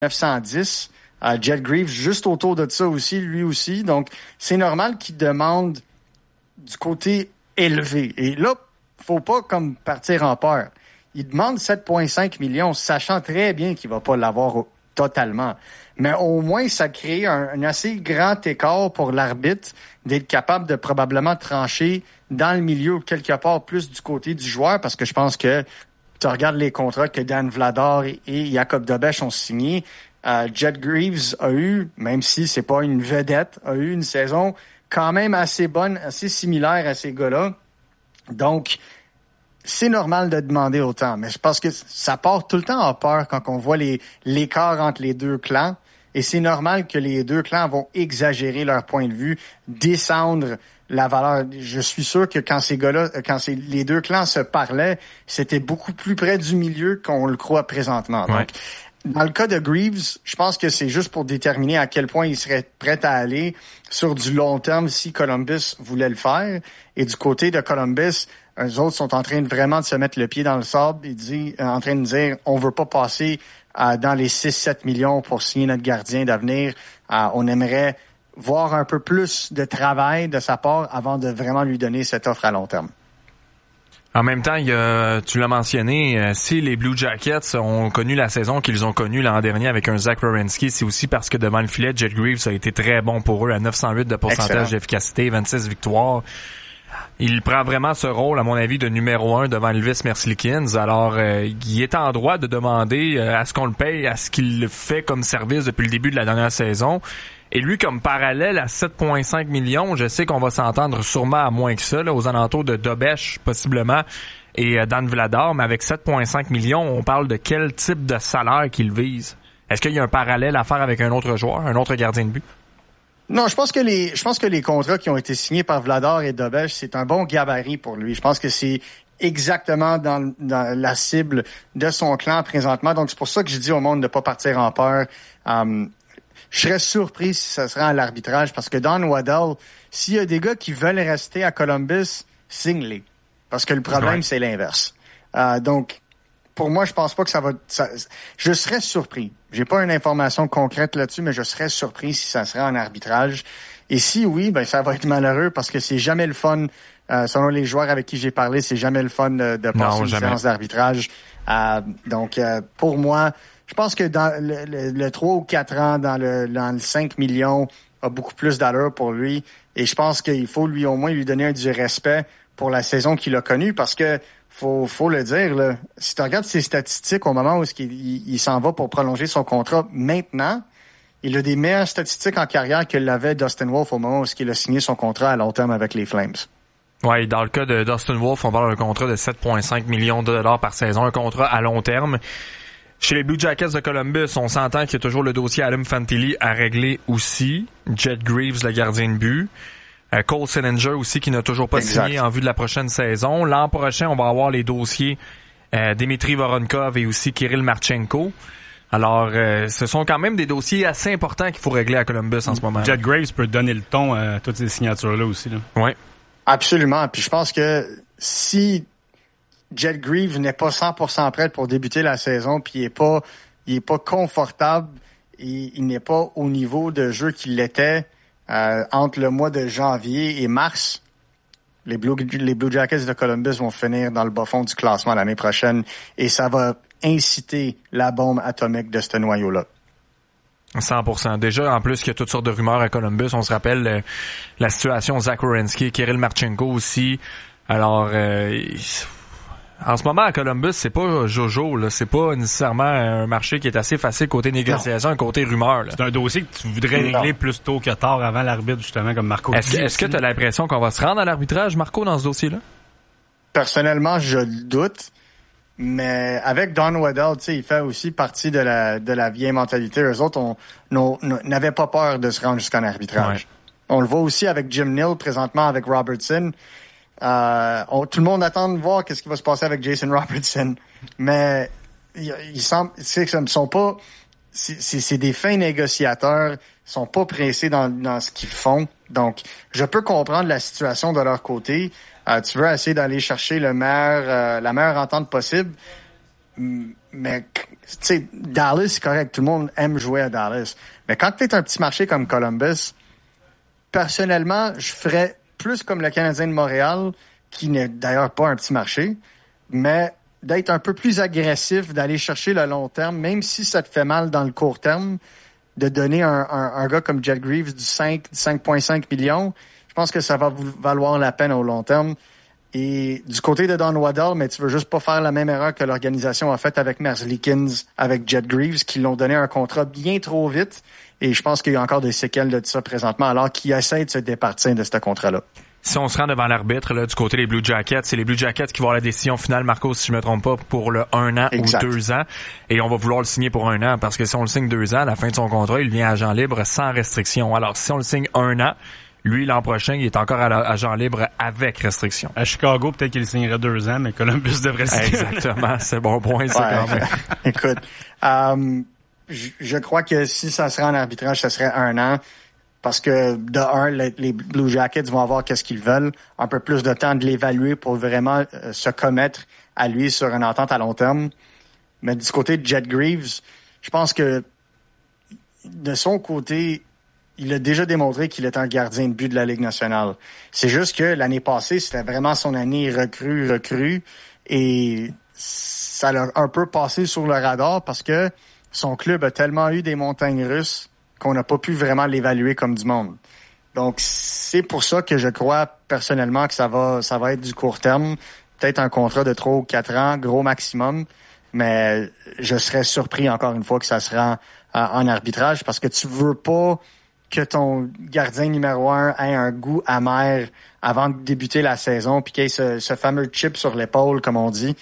910. Jet Greaves, juste autour de ça aussi, lui aussi. Donc, c'est normal qu'il demande du côté élevé. Et là, faut pas comme partir en peur. Il demande 7,5 millions, sachant très bien qu'il va pas l'avoir totalement. Mais au moins, ça crée un assez grand écart pour l'arbitre d'être capable de probablement trancher dans le milieu ou quelque part plus du côté du joueur, parce que je pense que tu regardes les contrats que Dan Vladar et Jakub Dobeš ont signés. Jet Greaves a eu, même si c'est pas une vedette, a eu une saison quand même assez bonne, assez similaire à ces gars-là. Donc, c'est normal de demander autant. Mais je pense que ça part tout le temps en peur quand on voit l'écart entre les deux clans. Et c'est normal que les deux clans vont exagérer leur point de vue, descendre la valeur. Je suis sûr que quand ces gars-là, les deux clans se parlaient, c'était beaucoup plus près du milieu qu'on le croit présentement. Ouais. Donc, dans le cas de Greaves, je pense que c'est juste pour déterminer à quel point il serait prêt à aller sur du long terme si Columbus voulait le faire. Et du côté de Columbus, eux autres sont en train de vraiment de se mettre le pied dans le sable et en train de dire on veut pas passer dans les 6-7 millions pour signer notre gardien d'avenir. On aimerait voir un peu plus de travail de sa part avant de vraiment lui donner cette offre à long terme. En même temps, tu l'as mentionné, si les Blue Jackets ont connu la saison qu'ils ont connue l'an dernier avec un Zach Werenski, c'est aussi parce que devant le filet, Jet Greaves a été très bon pour eux à 908 de pourcentage d'efficacité, 26 victoires. Il prend vraiment ce rôle, à mon avis, de numéro 1 devant Elvis Merzlikins. Alors, il est en droit de demander à ce qu'on le paye, à ce qu'il le fait comme service depuis le début de la dernière saison. Et lui, comme parallèle à 7,5 millions, je sais qu'on va s'entendre sûrement à moins que ça, là, aux alentours de Dobeš, possiblement, et Dan Vladar, mais avec 7,5 millions, on parle de quel type de salaire qu'il vise? Est-ce qu'il y a un parallèle à faire avec un autre joueur, un autre gardien de but? Non, je pense que les contrats qui ont été signés par Vladar et Dobeš, c'est un bon gabarit pour lui. Je pense que c'est exactement dans la cible de son clan présentement. Donc, c'est pour ça que je dis au monde de ne pas partir en peur. Je serais surpris si ça serait à l'arbitrage parce que Don Waddell, s'il y a des gars qui veulent rester à Columbus, signe-les. Parce que le problème, c'est l'inverse. Donc, pour moi, je pense pas que je serais surpris. J'ai pas une information concrète là-dessus, mais je serais surpris si ça serait en arbitrage. Et si oui, ben ça va être malheureux parce que c'est jamais le fun. Selon les joueurs avec qui j'ai parlé, c'est jamais le fun de passer une séance d'arbitrage. Donc, pour moi, je pense que dans le 3 ou 4 ans, dans le 5 millions, a beaucoup plus d'allure pour lui. Et je pense qu'il faut au moins lui donner du respect pour la saison qu'il a connue parce que faut le dire, là, si tu regardes ses statistiques au moment où il s'en va pour prolonger son contrat maintenant, il a des meilleures statistiques en carrière que l'avait Dustin Wolf au moment où il a signé son contrat à long terme avec les Flames. Oui, dans le cas de Dustin Wolf, on parle d'un contrat de 7,5 millions de dollars par saison, un contrat à long terme. Chez les Blue Jackets de Columbus, on s'entend qu'il y a toujours le dossier Adam Fantilli à régler aussi. Jet Greaves, le gardien de but. Cole Sillinger aussi qui n'a toujours pas signé en vue de la prochaine saison. L'an prochain, on va avoir les dossiers Dmitri Voronkov et aussi Kirill Marchenko. Alors, ce sont quand même des dossiers assez importants qu'il faut régler à Columbus en ce moment. Jet Graves peut donner le ton à toutes ces signatures-là aussi. Là. Oui. Absolument. Puis je pense que si Jet Greaves n'est pas 100% prêt pour débuter la saison, puis il est pas confortable, il n'est pas au niveau de jeu qu'il l'était entre le mois de janvier et mars, les Blue Jackets de Columbus vont finir dans le bas fond du classement l'année prochaine et ça va inciter la bombe atomique de ce noyau-là. 100%. Déjà, en plus qu'il y a toutes sortes de rumeurs à Columbus, on se rappelle la situation Zach Werenski, Kirill Marchenko aussi. Alors, en ce moment, à Columbus, c'est pas Jojo, là. C'est pas nécessairement un marché qui est assez facile côté négociation, un côté rumeur, là. C'est un dossier que tu voudrais régler plus tôt que tard avant l'arbitre, justement, comme Marco. Est-ce que tu as l'impression qu'on va se rendre à l'arbitrage, Marco, dans ce dossier-là? Personnellement, je le doute. Mais avec Don Waddell, tu sais, il fait aussi partie de la vieille mentalité. Eux autres, n'avaient pas peur de se rendre jusqu'en arbitrage. Ouais. On le voit aussi avec Jim Nill, présentement avec Robertson. Tout le monde attend de voir qu'est-ce qui va se passer avec Jason Robertson. Mais il semble, c'est que ce ne sont pas, c'est des fins négociateurs. Ils sont pas pressés dans ce qu'ils font. Donc, je peux comprendre la situation de leur côté. Tu veux essayer d'aller chercher la meilleure entente possible. Mais, tu sais, Dallas, c'est correct. Tout le monde aime jouer à Dallas. Mais quand tu es un petit marché comme Columbus, personnellement, je ferais plus comme le Canadien de Montréal, qui n'est d'ailleurs pas un petit marché, mais d'être un peu plus agressif, d'aller chercher le long terme, même si ça te fait mal dans le court terme, de donner un gars comme Jet Greaves du 5,5 millions. Je pense que ça va vous valoir la peine au long terme. Et du côté de Don Waddell, mais tu veux juste pas faire la même erreur que l'organisation a faite avec Merzlikins, avec Jet Greaves, qui l'ont donné un contrat bien trop vite. Et je pense qu'il y a encore des séquelles de ça présentement, alors qu'ils essaient de se départir de ce contrat-là. Si on se rend devant l'arbitre, là, du côté des Blue Jackets, c'est les Blue Jackets qui vont avoir la décision finale, Marco, si je me trompe pas, pour le 1 an exact. Ou 2 ans. Et on va vouloir le signer pour 1 an, parce que si on le signe 2 ans, à la fin de son contrat, il devient agent libre sans restriction. Alors, si on le signe 1 an, lui, l'an prochain, il est encore agent libre avec restriction. À Chicago, peut-être qu'il signerait 2 ans, mais Columbus devrait signer. Exactement, c'est bon point, ça, quand même. Écoute, je crois que si ça serait en arbitrage, ça serait 1 an. Parce que, de un, les Blue Jackets vont avoir qu'est-ce qu'ils veulent, un peu plus de temps de l'évaluer pour vraiment se commettre à lui sur une entente à long terme. Mais du côté de Jet Greaves, je pense que de son côté, il a déjà démontré qu'il est un gardien de but de la Ligue nationale. C'est juste que l'année passée, c'était vraiment son année recrue, et ça l'a un peu passé sur le radar parce que son club a tellement eu des montagnes russes qu'on n'a pas pu vraiment l'évaluer comme du monde. Donc, c'est pour ça que je crois personnellement que ça va être du court terme. Peut-être un contrat de 3 ou 4 ans, gros maximum. Mais je serais surpris encore une fois que ça se rend en arbitrage parce que tu veux pas que ton gardien numéro 1 ait un goût amer avant de débuter la saison puis qu'il y ait ce fameux chip sur l'épaule, comme on dit.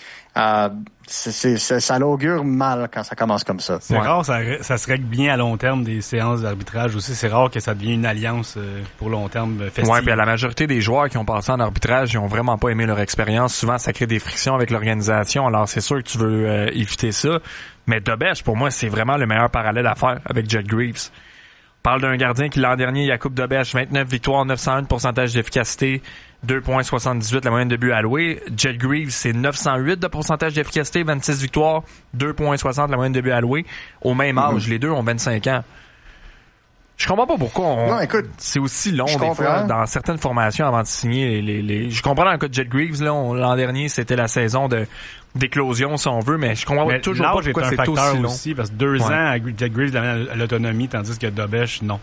Ça l'augure mal quand ça commence comme ça. C'est rare, ça se règle bien à long terme des séances d'arbitrage aussi. C'est rare que ça devienne une alliance pour long terme festive. Ouais, puis la majorité des joueurs qui ont passé en arbitrage, ils ont vraiment pas aimé leur expérience. Souvent, ça crée des frictions avec l'organisation. Alors, c'est sûr que tu veux éviter ça. Mais Dobeš, pour moi, c'est vraiment le meilleur parallèle à faire avec Jet Greaves. On parle d'un gardien qui, l'an dernier, Jakub Dobeš, 29 victoires, 901 de pourcentage d'efficacité, 2,78 la moyenne de buts alloués. Jet Greaves, c'est 908 de pourcentage d'efficacité, 26 victoires, 2,60 la moyenne de buts alloués. Au même âge, les deux ont 25 ans. Je comprends pas pourquoi c'est aussi long des fois dans certaines formations avant de signer les... Je comprends dans le cas de Jet Greaves, là, l'an dernier, c'était la saison d'éclosion, si on veut, mais je comprends toujours pas pourquoi c'est aussi long. Aussi, parce que 2 ans à Jet Greaves à l'autonomie, tandis que Dobeš, non.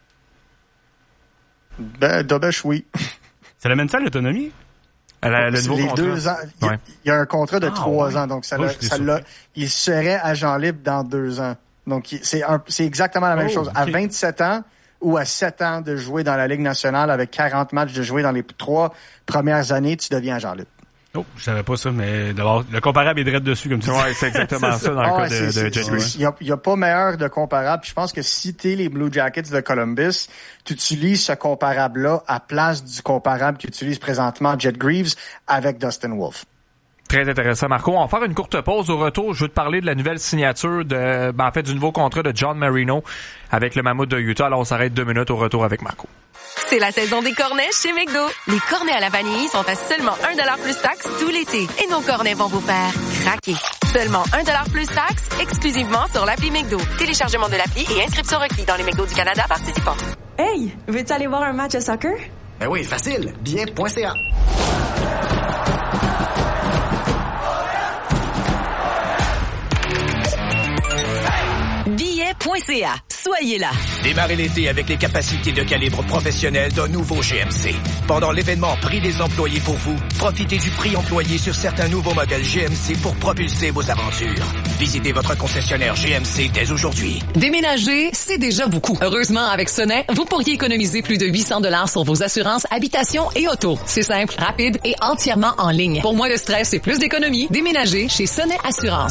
Ben, Dobeš, oui. Ça l'amène ça à l'autonomie? Le nouveau les contrat. 2 ans. Il y a un contrat de 3 ans, donc il serait agent libre dans 2 ans. Donc, c'est exactement la même chose. Okay. À 27 ans ou à 7 ans de jouer dans la Ligue nationale avec 40 matchs de jouer dans les 3 premières années, tu deviens agent libre. Oh, je savais pas ça, mais d'abord, le comparable est direct dessus, comme tu dis. Ouais, c'est exactement ça dans le cas de Jet Greaves. Il y a pas meilleur de comparable. Je pense que si t'es les Blue Jackets de Columbus, tu utilises ce comparable-là à place du comparable qu'utilise présentement Jet Greaves avec Dustin Wolf. Très intéressant, Marco. On va faire une courte pause. Au retour, je veux te parler de la nouvelle signature du nouveau contrat de John Marino avec le Mammouth de Utah. Alors, on s'arrête 2 minutes au retour avec Marco. C'est la saison des cornets chez McDo. Les cornets à la vanille sont à seulement 1$ plus taxe tout l'été. Et nos cornets vont vous faire craquer. Seulement 1$ plus taxe, exclusivement sur l'appli McDo. Téléchargement de l'appli et inscription requis dans les McDo du Canada participants. Hey, veux-tu aller voir un match de soccer? Ben oui, facile. Bien.ca. Billet.ca. Soyez là. Démarrez l'été avec les capacités de calibre professionnel d'un nouveau GMC. Pendant l'événement Prix des employés pour vous, profitez du prix employé sur certains nouveaux modèles GMC pour propulser vos aventures. Visitez votre concessionnaire GMC dès aujourd'hui. Déménager, c'est déjà beaucoup. Heureusement, avec Sonnet, vous pourriez économiser plus de 800$ sur vos assurances habitation et auto. C'est simple, rapide et entièrement en ligne. Pour moins de stress et plus d'économie, déménagez chez Sonnet Assurance.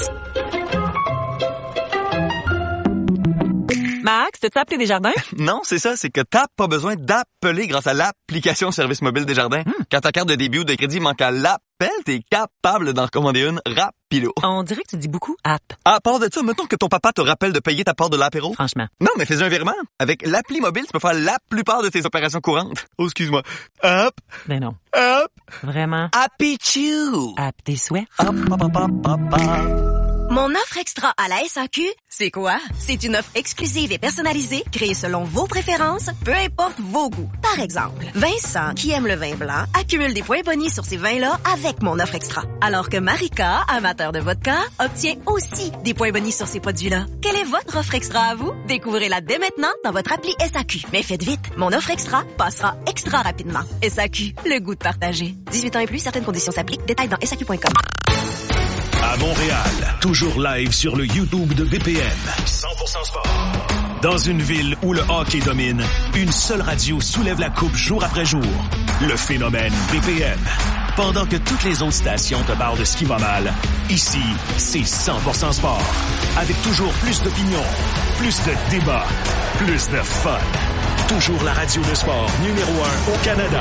Max, t'as-tu appelé Desjardins? Non, c'est ça, c'est que t'as pas besoin d'appeler grâce à l'application Service Mobile Desjardins. Quand ta carte de débit ou de crédit manque à l'appel, t'es capable d'en recommander une rapido. On dirait que tu dis beaucoup app. À part de ça, mettons que ton papa te rappelle de payer ta part de l'apéro. Franchement. Non, mais fais un virement. Avec l'appli mobile, tu peux faire la plupart de tes opérations courantes. Oh, excuse-moi. Hop. Ben non. Hop. Vraiment. Happy Chew. App tes souhaits. Hop, hop, hop, hop, hop, hop. Mon offre extra à la SAQ, c'est quoi? C'est une offre exclusive et personnalisée, créée selon vos préférences, peu importe vos goûts. Par exemple, Vincent, qui aime le vin blanc, accumule des points bonus sur ces vins-là avec mon offre extra. Alors que Marika, amateur de vodka, obtient aussi des points bonus sur ces produits-là. Quelle est votre offre extra à vous? Découvrez-la dès maintenant dans votre appli SAQ. Mais faites vite, mon offre extra passera extra rapidement. SAQ, le goût de partager. 18 ans et plus, certaines conditions s'appliquent. Détails dans SAQ.com. À Montréal, toujours live sur le YouTube de BPM. 100% sport. Dans une ville où le hockey domine, une seule radio soulève la coupe jour après jour. Le phénomène BPM. Pendant que toutes les autres stations te parlent de ce qui va mal, ici, c'est 100% sport. Avec toujours plus d'opinions, plus de débats, plus de fun. Toujours la radio de sport numéro 1 au Canada.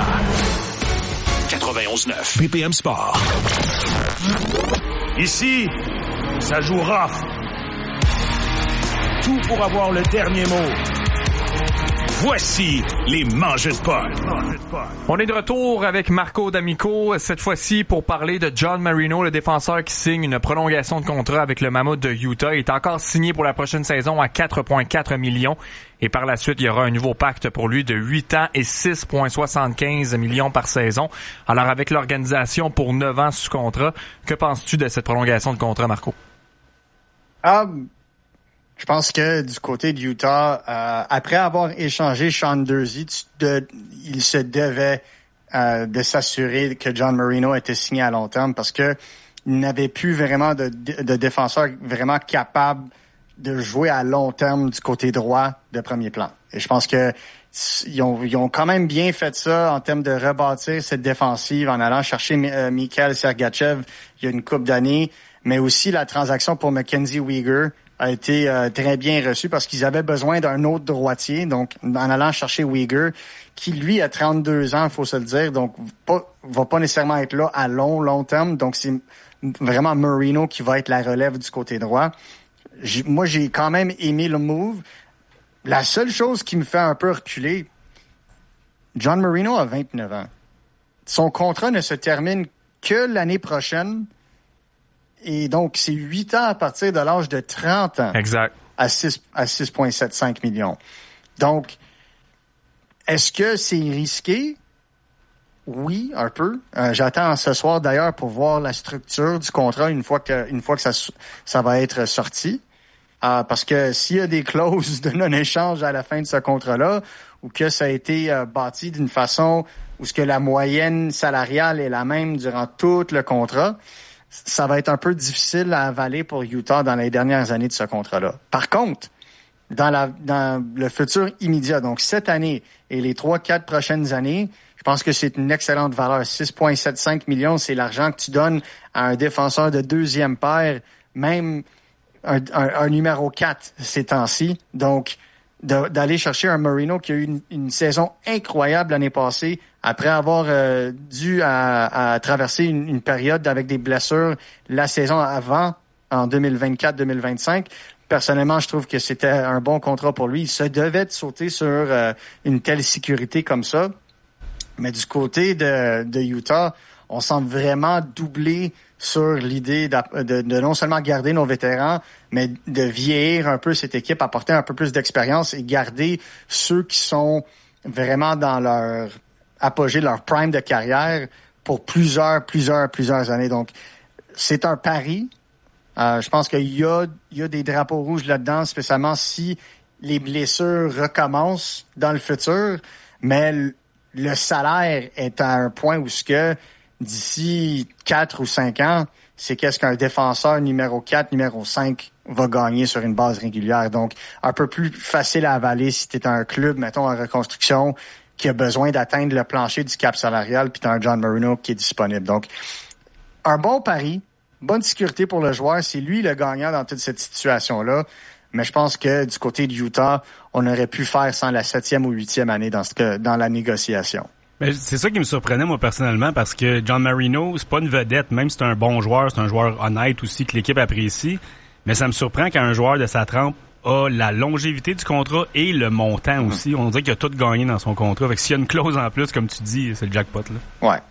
91.9 BPM Sport. Ici, ça joue rough. Tout pour avoir le dernier mot. Voici les Mangeux de Paul. On est de retour avec Marco D'Amico, cette fois-ci pour parler de John Marino, le défenseur qui signe une prolongation de contrat avec le Mammoth de Utah. Il est encore signé pour la prochaine saison à 4,4 millions. Et par la suite, il y aura un nouveau pacte pour lui de 8 ans et 6,75 millions par saison. Alors avec l'organisation pour 9 ans sous contrat, que penses-tu de cette prolongation de contrat, Marco? Je pense que du côté de Utah, après avoir échangé Sean Durzi, il se devait de s'assurer que John Marino était signé à long terme parce que il n'avait plus vraiment de défenseur vraiment capable de jouer à long terme du côté droit de premier plan. Et je pense que ils ont quand même bien fait ça en termes de rebâtir cette défensive en allant chercher Mikhail Sergachev il y a une couple d'années, mais aussi la transaction pour Mackenzie Weegar a été très bien reçue parce qu'ils avaient besoin d'un autre droitier, donc en allant chercher Weegar, qui lui a 32 ans, il faut se le dire, donc va pas nécessairement être là à long terme, donc c'est vraiment Marino qui va être la relève du côté droit. Moi, j'ai quand même aimé le move. La seule chose qui me fait un peu reculer, John Marino a 29 ans. Son contrat ne se termine que l'année prochaine. Et donc, c'est 8 ans à partir de l'âge de 30 ans. Exact. À 6,75 millions. Donc, est-ce que c'est risqué? Oui, un peu. J'attends ce soir d'ailleurs pour voir la structure du contrat une fois que ça va être sorti. Parce que s'il y a des clauses de non-échange à la fin de ce contrat-là, ou que ça a été bâti d'une façon où ce que la moyenne salariale est la même durant tout le contrat, ça va être un peu difficile à avaler pour Utah dans les dernières années de ce contrat-là. Par contre, dans le futur immédiat, donc cette année et les 3-4 prochaines années, je pense que c'est une excellente valeur. 6,75 millions, c'est l'argent que tu donnes à un défenseur de deuxième paire, même un numéro 4 ces temps-ci. Donc, d'aller chercher un Marino qui a eu une saison incroyable l'année passée, après avoir dû à traverser une période avec des blessures la saison avant, en 2024-2025. Personnellement, je trouve que c'était un bon contrat pour lui. Il se devait de sauter sur une telle sécurité comme ça. Mais du côté de Utah, on semble vraiment doubler sur l'idée de non seulement garder nos vétérans, mais de vieillir un peu cette équipe, apporter un peu plus d'expérience et garder ceux qui sont vraiment dans leur apogée, leur prime de carrière pour plusieurs années. Donc, c'est un pari. Je pense qu'il y a des drapeaux rouges là-dedans, spécialement si les blessures recommencent dans le futur, mais le salaire est à un point où ce que d'ici 4 ou 5 ans, c'est qu'est-ce qu'un défenseur numéro 4, numéro 5 va gagner sur une base régulière. Donc, un peu plus facile à avaler si tu es un club, mettons, en reconstruction, qui a besoin d'atteindre le plancher du cap salarial, puis tu as un John Marino qui est disponible. Donc, un bon pari, bonne sécurité pour le joueur, c'est lui le gagnant dans toute cette situation-là. Mais je pense que du côté de Utah, on aurait pu faire sans la 7e ou 8e année dans la négociation. Mais c'est ça qui me surprenait, moi, personnellement, parce que John Marino, c'est pas une vedette, même si c'est un bon joueur, c'est un joueur honnête aussi que l'équipe apprécie. Mais ça me surprend qu'un joueur de sa trempe a la longévité du contrat et le montant aussi. On dirait qu'il a tout gagné dans son contrat. Fait que s'il y a une clause en plus, comme tu dis, c'est le jackpot, là. Ouais.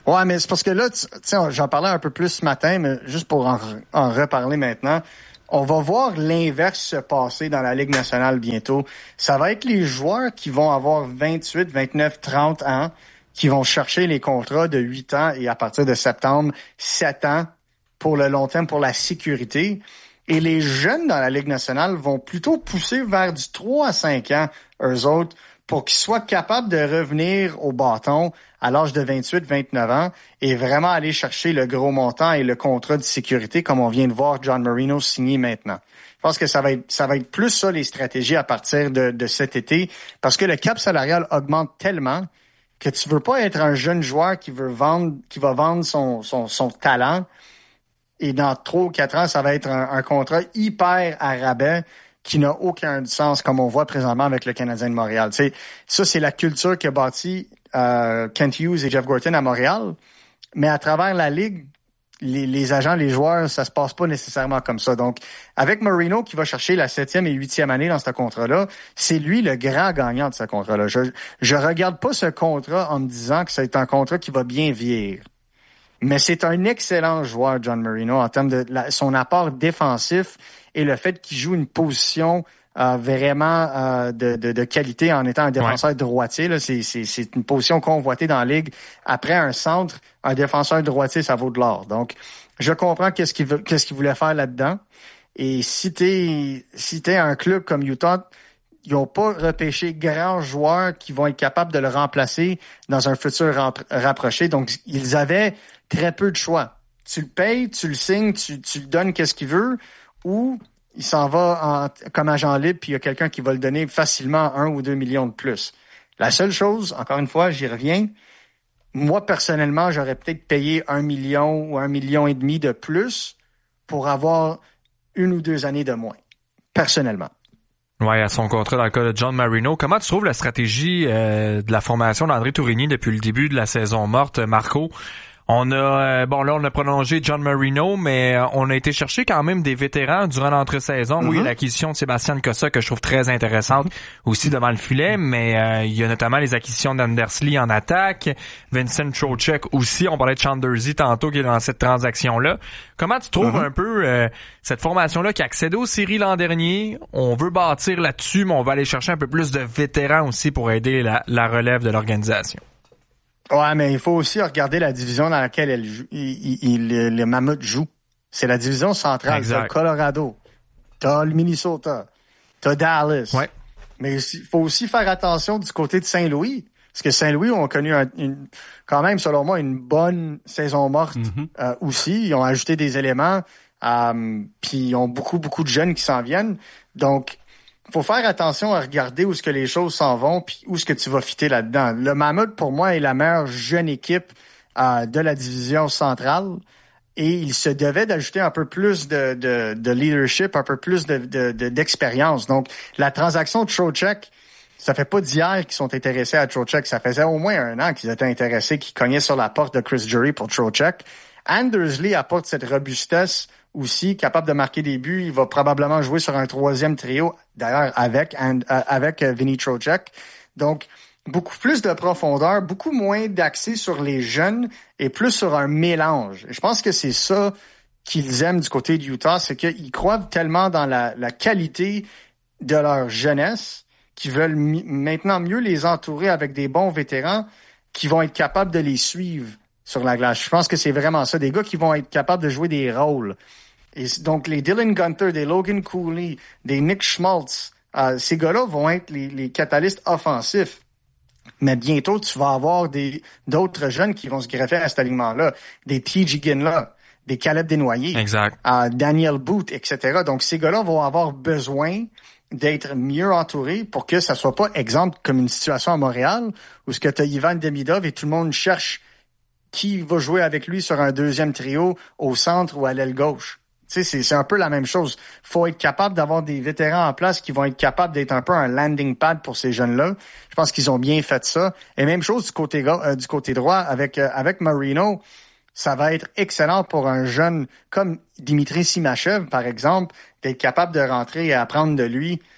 Ouais, mais c'est parce que là, tu sais, j'en parlais un peu plus ce matin, mais juste pour en reparler maintenant, on va voir l'inverse se passer dans la Ligue nationale bientôt. Ça va être les joueurs qui vont avoir 28, 29, 30 ans, qui vont chercher les contrats de 8 ans et à partir de septembre, 7 ans pour le long terme, pour la sécurité. Et les jeunes dans la Ligue nationale vont plutôt pousser vers du 3 à 5 ans, eux autres, pour qu'ils soient capables de revenir au bâton à l'âge de 28, 29 ans et vraiment aller chercher le gros montant et le contrat de sécurité comme on vient de voir John Marino signer maintenant. Je pense que ça va être plus ça les stratégies à partir de cet été parce que le cap salarial augmente tellement que tu veux pas être un jeune joueur qui va vendre son talent et dans 3 ou 4 ans, ça va être un contrat hyper à rabais qui n'a aucun sens, comme on voit présentement avec le Canadien de Montréal. Tu sais, ça, c'est la culture qu'a bâti Kent Hughes et Jeff Gorton à Montréal. Mais à travers la Ligue, les agents, les joueurs, ça se passe pas nécessairement comme ça. Donc, avec Marino qui va chercher la 7e et 8e année dans ce contrat-là, c'est lui le grand gagnant de ce contrat-là. Je regarde pas ce contrat en me disant que c'est un contrat qui va bien vieillir. Mais c'est un excellent joueur, John Marino, en termes de son apport défensif et le fait qu'il joue une position vraiment de qualité en étant un défenseur droitier. Là, c'est une position convoitée dans la Ligue. Après un centre, un défenseur droitier, ça vaut de l'or. Donc, je comprends qu'est-ce qu'il voulait faire là-dedans. Et si t'es un club comme Utah, ils n'ont pas repêché grands joueurs qui vont être capables de le remplacer dans un futur rapproché. Donc, ils avaient très peu de choix. Tu le payes, tu le signes, tu le donnes qu'est-ce qu'il veut, ou il s'en va comme agent libre, puis il y a quelqu'un qui va le donner facilement 1 ou 2 millions de plus. La seule chose, encore une fois, j'y reviens, moi, personnellement, j'aurais peut-être payé 1 million ou 1,5 million de plus pour avoir 1 ou 2 années de moins, personnellement. Ouais, à son contrat dans le cas de John Marino. Comment tu trouves la stratégie de la formation d'André Tourigny depuis le début de la saison morte, Marco? On a on a prolongé John Marino, mais on a été chercher quand même des vétérans durant l'entre-saison. Oui, l'acquisition de Sébastien Cossa que je trouve très intéressante aussi devant le filet, mais il y a notamment les acquisitions d'Anders Lee en attaque, Vincent Trocheck aussi. On parlait de Chandersy tantôt qui est dans cette transaction-là. Comment tu trouves un peu cette formation-là qui a accédé aux séries l'an dernier? On veut bâtir là-dessus, mais on va aller chercher un peu plus de vétérans aussi pour aider la relève de l'organisation. Ouais, mais il faut aussi regarder la division dans laquelle le Mammouth joue. C'est la division centrale. Exact. T'as le Colorado, t'as le Minnesota, t'as Dallas. Ouais. Mais il faut aussi faire attention du côté de Saint-Louis. Parce que Saint-Louis ont connu quand même, selon moi, une bonne saison morte aussi. Ils ont ajouté des éléments, puis ils ont beaucoup de jeunes qui s'en viennent. Donc, faut faire attention à regarder où est-ce que les choses s'en vont puis où est-ce que tu vas fitter là-dedans. Le Mammouth, pour moi, est la meilleure jeune équipe de la division centrale et il se devait d'ajouter un peu plus de leadership, un peu plus d'expérience. Donc, la transaction de Trocheck, ça fait pas d'hier qu'ils sont intéressés à Trocheck. Ça faisait au moins 1 an qu'ils étaient intéressés, qu'ils cognaient sur la porte de Chris Drury pour Trocheck. Anders Lee apporte cette robustesse aussi, capable de marquer des buts. Il va probablement jouer sur un 3e trio, d'ailleurs, avec Vinny Trocheck. Donc, beaucoup plus de profondeur, beaucoup moins d'accès sur les jeunes et plus sur un mélange. Et je pense que c'est ça qu'ils aiment du côté de Utah, c'est qu'ils croient tellement dans la qualité de leur jeunesse qu'ils veulent maintenant mieux les entourer avec des bons vétérans qui vont être capables de les suivre sur la glace. Je pense que c'est vraiment ça. Des gars qui vont être capables de jouer des rôles. Et donc, les Dylan Guenther, des Logan Cooley, des Nick Schmaltz, ces gars-là vont être les catalystes offensifs. Mais bientôt, tu vas avoir d'autres jeunes qui vont se greffer à cet alignement-là. Des T.J. Ginla, des Caleb Desnoyers, Daniel Booth, etc. Donc, ces gars-là vont avoir besoin d'être mieux entourés pour que ça soit pas, exemple, comme une situation à Montréal, où ce que tu as Ivan Demidov et tout le monde cherche qui va jouer avec lui sur un 2e trio au centre ou à l'aile gauche. Tu sais, c'est un peu la même chose. Faut être capable d'avoir des vétérans en place qui vont être capables d'être un peu un landing pad pour ces jeunes-là. Je pense qu'ils ont bien fait ça. Et même chose du côté droit avec Marino. Ça va être excellent pour un jeune comme Dimitri Simachev, par exemple, d'être capable de rentrer et apprendre de lui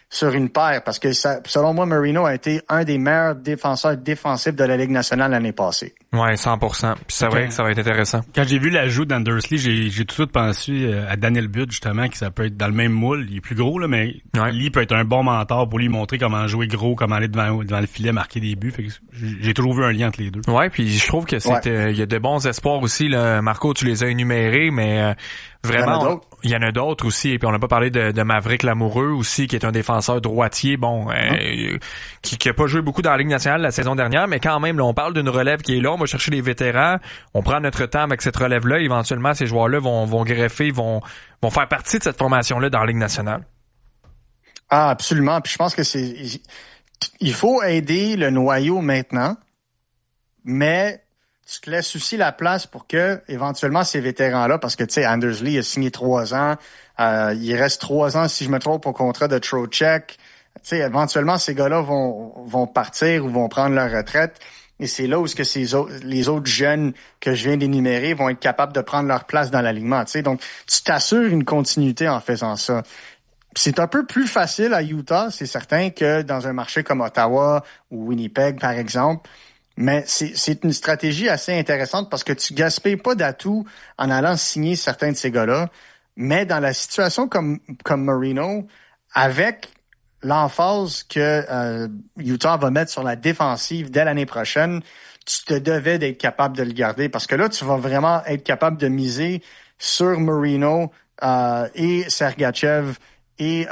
sur une paire parce que selon moi, Marino a été un des meilleurs défenseurs défensifs de la Ligue nationale l'année passée. Ouais, 100%. Puis c'est vrai que ça va être intéressant. Quand j'ai vu l'ajout d'Andersley, j'ai tout de suite pensé à Daniel Butt, justement, que ça peut être dans le même moule. Il est plus gros, là, mais lui peut être un bon mentor pour lui montrer comment jouer gros, comment aller devant le filet, marquer des buts. Fait que j'ai toujours vu un lien entre les deux. Ouais, puis je trouve que il y a de bons espoirs aussi, là. Marco, tu les as énumérés, mais vraiment, il y en a d'autres aussi. Et puis on n'a pas parlé de Maverick Lamoureux aussi, qui est un défenseur droitier, qui a pas joué beaucoup dans la Ligue nationale la saison dernière, mais quand même, là, on parle d'une relève qui est là. On va chercher les vétérans. On prend notre temps avec cette relève-là. Éventuellement, ces joueurs-là vont greffer, vont faire partie de cette formation-là dans la Ligue nationale. Ah, absolument. Puis je pense que il faut aider le noyau maintenant, mais tu te laisses aussi la place pour que, éventuellement, ces vétérans-là, parce que, tu sais, Andersley a signé 3 ans, il reste 3 ans, si je me trompe, au contrat de Trocheck. Tu sais, éventuellement, ces gars-là vont partir ou vont prendre leur retraite. Et c'est là où les autres jeunes que je viens d'énumérer vont être capables de prendre leur place dans l'alignement. Tu sais, donc, tu t'assures une continuité en faisant ça. C'est un peu plus facile à Utah, c'est certain, que dans un marché comme Ottawa ou Winnipeg, par exemple. Mais c'est une stratégie assez intéressante parce que tu gaspilles pas d'atouts en allant signer certains de ces gars-là. Mais dans la situation comme Marino, avec l'emphase que Utah va mettre sur la défensive dès l'année prochaine, tu te devais d'être capable de le garder parce que là, tu vas vraiment être capable de miser sur Marino et Sergachev et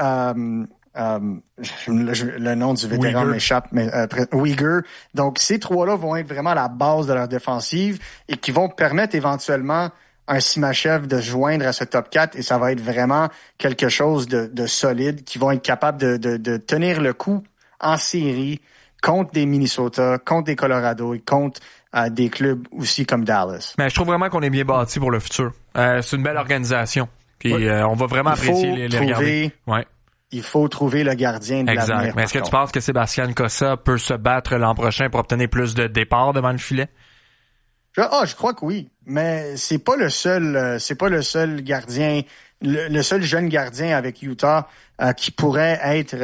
le nom du vétéran Uyghur m'échappe, mais Uyghur. Donc, ces 3-là vont être vraiment la base de leur défensive et qui vont permettre éventuellement un Simachev de se joindre à ce top 4 et ça va être vraiment quelque chose de solide qui vont être capables de tenir le coup en série contre des Minnesota, contre des Colorado et contre des clubs aussi comme Dallas. Mais je trouve vraiment qu'on est bien bâti pour le futur. C'est une belle organisation. Puis on va vraiment apprécier les regarder. Ouais. Il faut trouver le gardien de l'avenir. Exact. Mais est-ce que tu penses que Sébastien Cossa peut se battre l'an prochain pour obtenir plus de départs devant le filet? Je crois que oui, mais c'est pas le seul gardien, le seul jeune gardien avec Utah qui pourrait être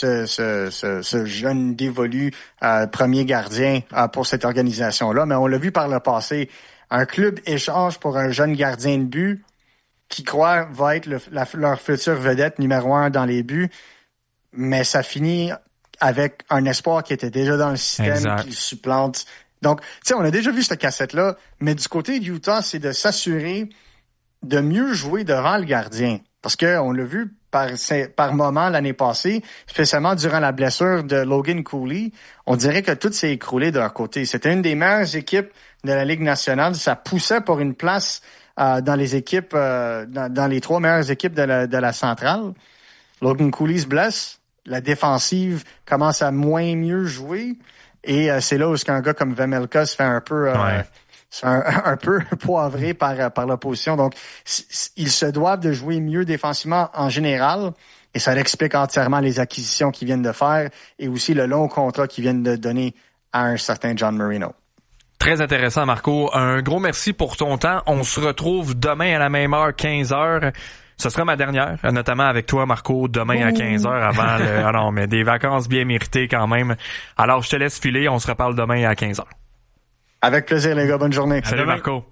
ce jeune dévolu premier gardien pour cette organisation-là. Mais on l'a vu par le passé, un club échange pour un jeune gardien de but qui croit va être leur future vedette numéro 1 dans les buts, mais ça finit avec un espoir qui était déjà dans le système, qui supplante. Donc, tu sais, on a déjà vu cette cassette-là, mais du côté de Utah, c'est de s'assurer de mieux jouer devant le gardien. Parce que on l'a vu par moment l'année passée, spécialement durant la blessure de Logan Cooley, on dirait que tout s'est écroulé de leur côté. C'était une des meilleures équipes de la Ligue nationale. Ça poussait pour une place dans les équipes, dans les 3 meilleures équipes de la centrale. Logan Cooley se blesse. La défensive commence à moins mieux jouer. Et c'est là où un gars comme Vejmelka se fait un peu un peu poivré par l'opposition. Donc, ils se doivent de jouer mieux défensivement en général. Et ça explique entièrement les acquisitions qu'ils viennent de faire et aussi le long contrat qu'ils viennent de donner à un certain John Marino. Très intéressant, Marco. Un gros merci pour ton temps. On se retrouve demain à la même heure, 15h. Ce sera ma dernière, notamment avec toi, Marco, demain à 15h avant le... Ah non, mais des vacances bien méritées quand même. Alors, je te laisse filer. On se reparle demain à 15h. Avec plaisir, les gars. Bonne journée. Salut, Marco.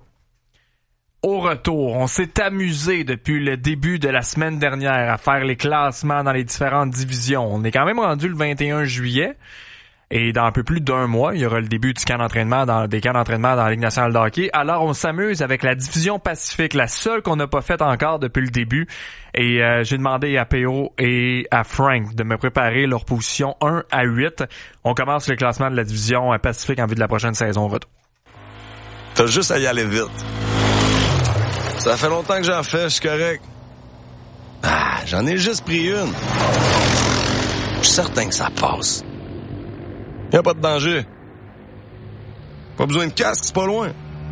Au retour, on s'est amusé depuis le début de la semaine dernière à faire les classements dans les différentes divisions. On est quand même rendu le 21 juillet. Et dans un peu plus d'1 mois, il y aura le début du camp d'entraînement des camps d'entraînement dans la Ligue nationale de hockey. Alors, on s'amuse avec la division Pacifique, la seule qu'on n'a pas faite encore depuis le début. Et j'ai demandé à P.O. et à Frank de me préparer leur position 1 à 8. On commence le classement de la division Pacifique en vue de la prochaine saison. Retour. T'as juste à y aller vite. Ça fait longtemps que j'en fais, je suis correct. J'en ai juste pris une. Je suis certain que ça passe. Y a pas de danger. Pas besoin de casque, c'est pas loin.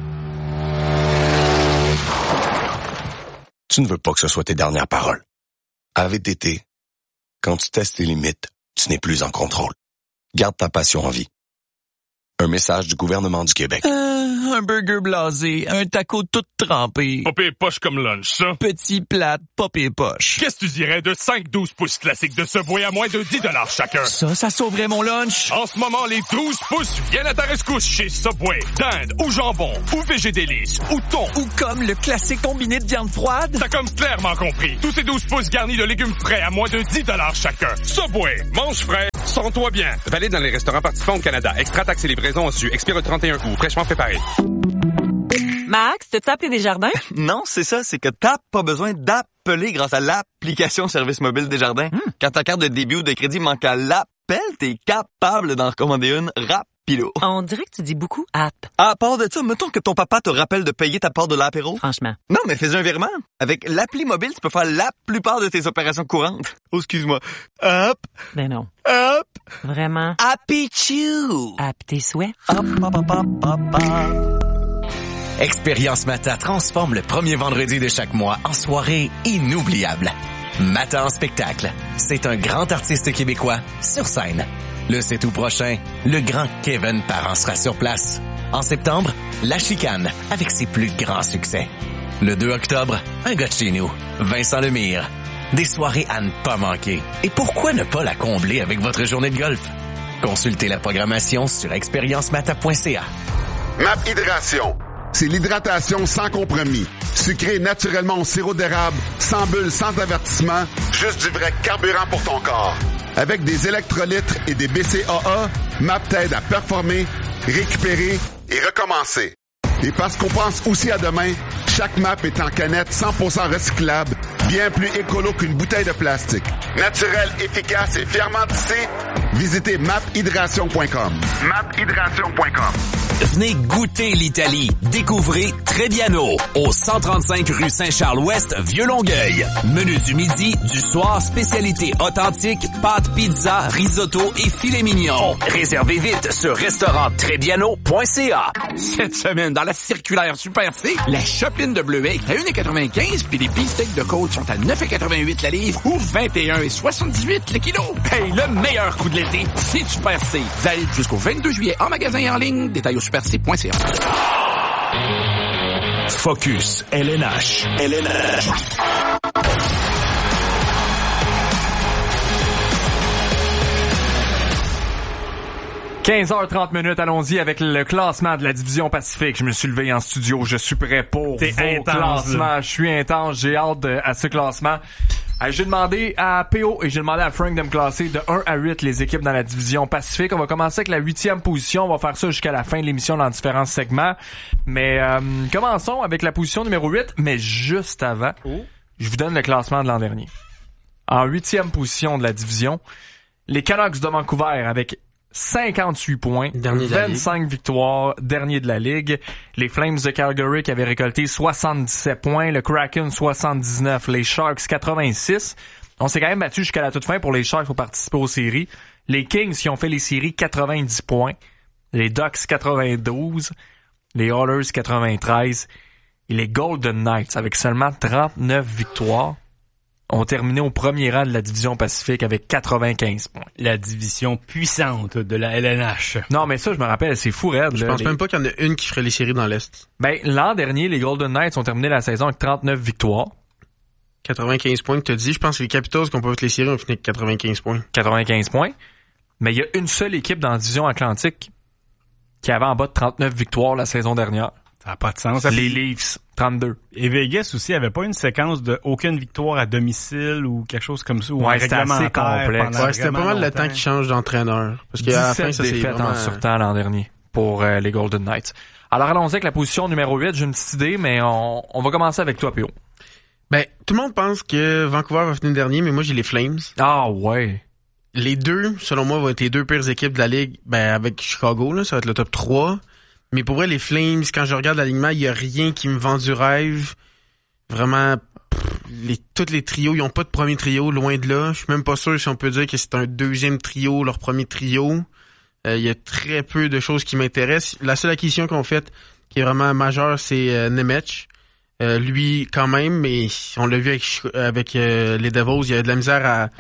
Tu ne veux pas que ce soit tes dernières paroles. À VTT, quand tu testes tes limites, tu n'es plus en contrôle. Garde ta passion en vie. Un message du gouvernement du Québec. Un burger blasé, un taco tout trempé. Pas pire poche comme lunch, ça. Petit plate, pas pire poche. Qu'est-ce que tu dirais de 5-12 pouces classiques de Subway à moins de 10$ chacun? Ça sauverait mon lunch. En ce moment, les 12 pouces viennent à ta rescousse chez Subway. Dinde ou jambon ou végédélice ou thon. Ou comme le classique combiné de viande froide. T'as comme clairement compris. Tous ces 12 pouces garnis de légumes frais à moins de 10$ chacun. Subway, mange frais, sens-toi bien. Valide dans les restaurants participants au Canada. Extra taxes et livraison au-dessus. Expire le 31 août. Fraîchement préparé. Max, t'as-tu appelé Desjardins? Non, c'est ça, c'est que t'as pas besoin d'appeler grâce à l'application Service Mobile Desjardins. Quand ta carte de débit ou de crédit manque à l'appel, t'es capable d'en recommander une rapido. On dirait que tu dis beaucoup app. À part de ça, mettons que ton papa te rappelle de payer ta part de l'apéro. Franchement. Non, mais fais un virement. Avec l'appli mobile, tu peux faire la plupart de tes opérations courantes. Oh, excuse-moi. Hop. Ben non. Hop. Vraiment. Happy Chew. App tes souhaits. Hop, hop, hop, hop, hop, hop. Expérience Mata transforme le premier vendredi de chaque mois en soirée inoubliable. Mata en spectacle. C'est un grand artiste québécois sur scène. Le 7 août prochain, le grand Kevin Parent sera sur place. En septembre, La Chicane avec ses plus grands succès. Le 2 octobre, un gars de chez nous, Vincent Lemire. Des soirées à ne pas manquer. Et pourquoi ne pas la combler avec votre journée de golf? Consultez la programmation sur expériencemata.ca. MAP Hydration. C'est l'hydratation sans compromis. Sucré naturellement au sirop d'érable, sans bulles, sans avertissement, juste du vrai carburant pour ton corps. Avec des électrolytes et des BCAA, MAP t'aide à performer, récupérer et recommencer. Et parce qu'on pense aussi à demain, chaque MAP est en canette 100% recyclable, bien plus écolo qu'une bouteille de plastique. Naturel, efficace et fièrement tissé, visitez maphydration.com. maphydration.com. Venez goûter l'Italie. Découvrez Trebbiano au 135 rue Saint-Charles-Ouest, Vieux-Longueuil. Menu du midi, du soir, spécialité authentique, pâtes, pizza, risotto et filet mignon. Réservez vite sur restauranttrebbiano.ca. Cette semaine, dans la circulaire Super C, la chopine de bleuet à 1,95 puis les beefsteaks de côte sont à 9,88 la livre ou 21,78 le kilo. Hey, le meilleur coup de l'été, c'est Super C. Valide jusqu'au 22 juillet en magasin et en ligne. Détails au superc.ca. Focus LNH. LNH. « 15h30, allons-y avec le classement de la division Pacifique. Je me suis levé en studio, je suis prêt pour vos classements. Je suis intense, j'ai hâte à ce classement. J'ai demandé à PO et j'ai demandé à Frank de me classer de 1 à 8 les équipes dans la division Pacifique. On va commencer avec la 8e position. On va faire ça jusqu'à la fin de l'émission dans différents segments. Mais commençons avec la position numéro 8. Mais juste avant, je vous donne le classement de l'an dernier. En 8e position de la division, les Canucks de Vancouver avec 58 points, 25 victoires, dernier de la Ligue. Les Flames de Calgary qui avaient récolté 77 points, le Kraken 79, les Sharks 86. On s'est quand même battu jusqu'à la toute fin pour les Sharks pour participer aux séries. Les Kings qui ont fait les séries 90 points, les Ducks 92, les Oilers 93 et les Golden Knights avec seulement 39 victoires ont terminé au premier rang de la division Pacifique avec 95 points. La division puissante de la LNH. Non, mais ça, je me rappelle, c'est fou raide. Je pense même pas qu'il y en a une qui ferait les séries dans l'Est. Ben, l'an dernier, les Golden Knights ont terminé la saison avec 39 victoires. 95 points que t'as dit. Je pense que les Capitals qui ont pas fait les séries ont fini avec 95 points. 95 points. Mais il y a une seule équipe dans la division Atlantique qui avait en bas de 39 victoires la saison dernière. Ça n'a pas de sens. Les Leafs, 32. Et Vegas aussi avait pas une séquence de aucune victoire à domicile ou quelque chose comme ça. Ouais, c'était assez complexe. Ouais, c'était pas mal le temps qu'ils changent d'entraîneur. Parce qu'à la fin, ça c'est vraiment... en surtemps l'an dernier pour les Golden Knights. Alors allons-y avec la position numéro 8. J'ai une petite idée, mais on va commencer avec toi, P.O. Ben, tout le monde pense que Vancouver va finir dernier, mais moi j'ai les Flames. Ah ouais. Les deux, selon moi, vont être les deux pires équipes de la Ligue. Ben, avec Chicago, là, ça va être le top 3. Mais pour vrai, les Flames, quand je regarde l'alignement, il y a rien qui me vend du rêve. Vraiment, tous les trios, ils ont pas de premier trio, loin de là. Je suis même pas sûr si on peut dire que c'est un deuxième trio, leur premier trio. Il y a très peu de choses qui m'intéressent. La seule acquisition qu'on fait, qui est vraiment majeure, c'est Nemec. Lui, quand même, mais on l'a vu avec les Devils, il y a de la misère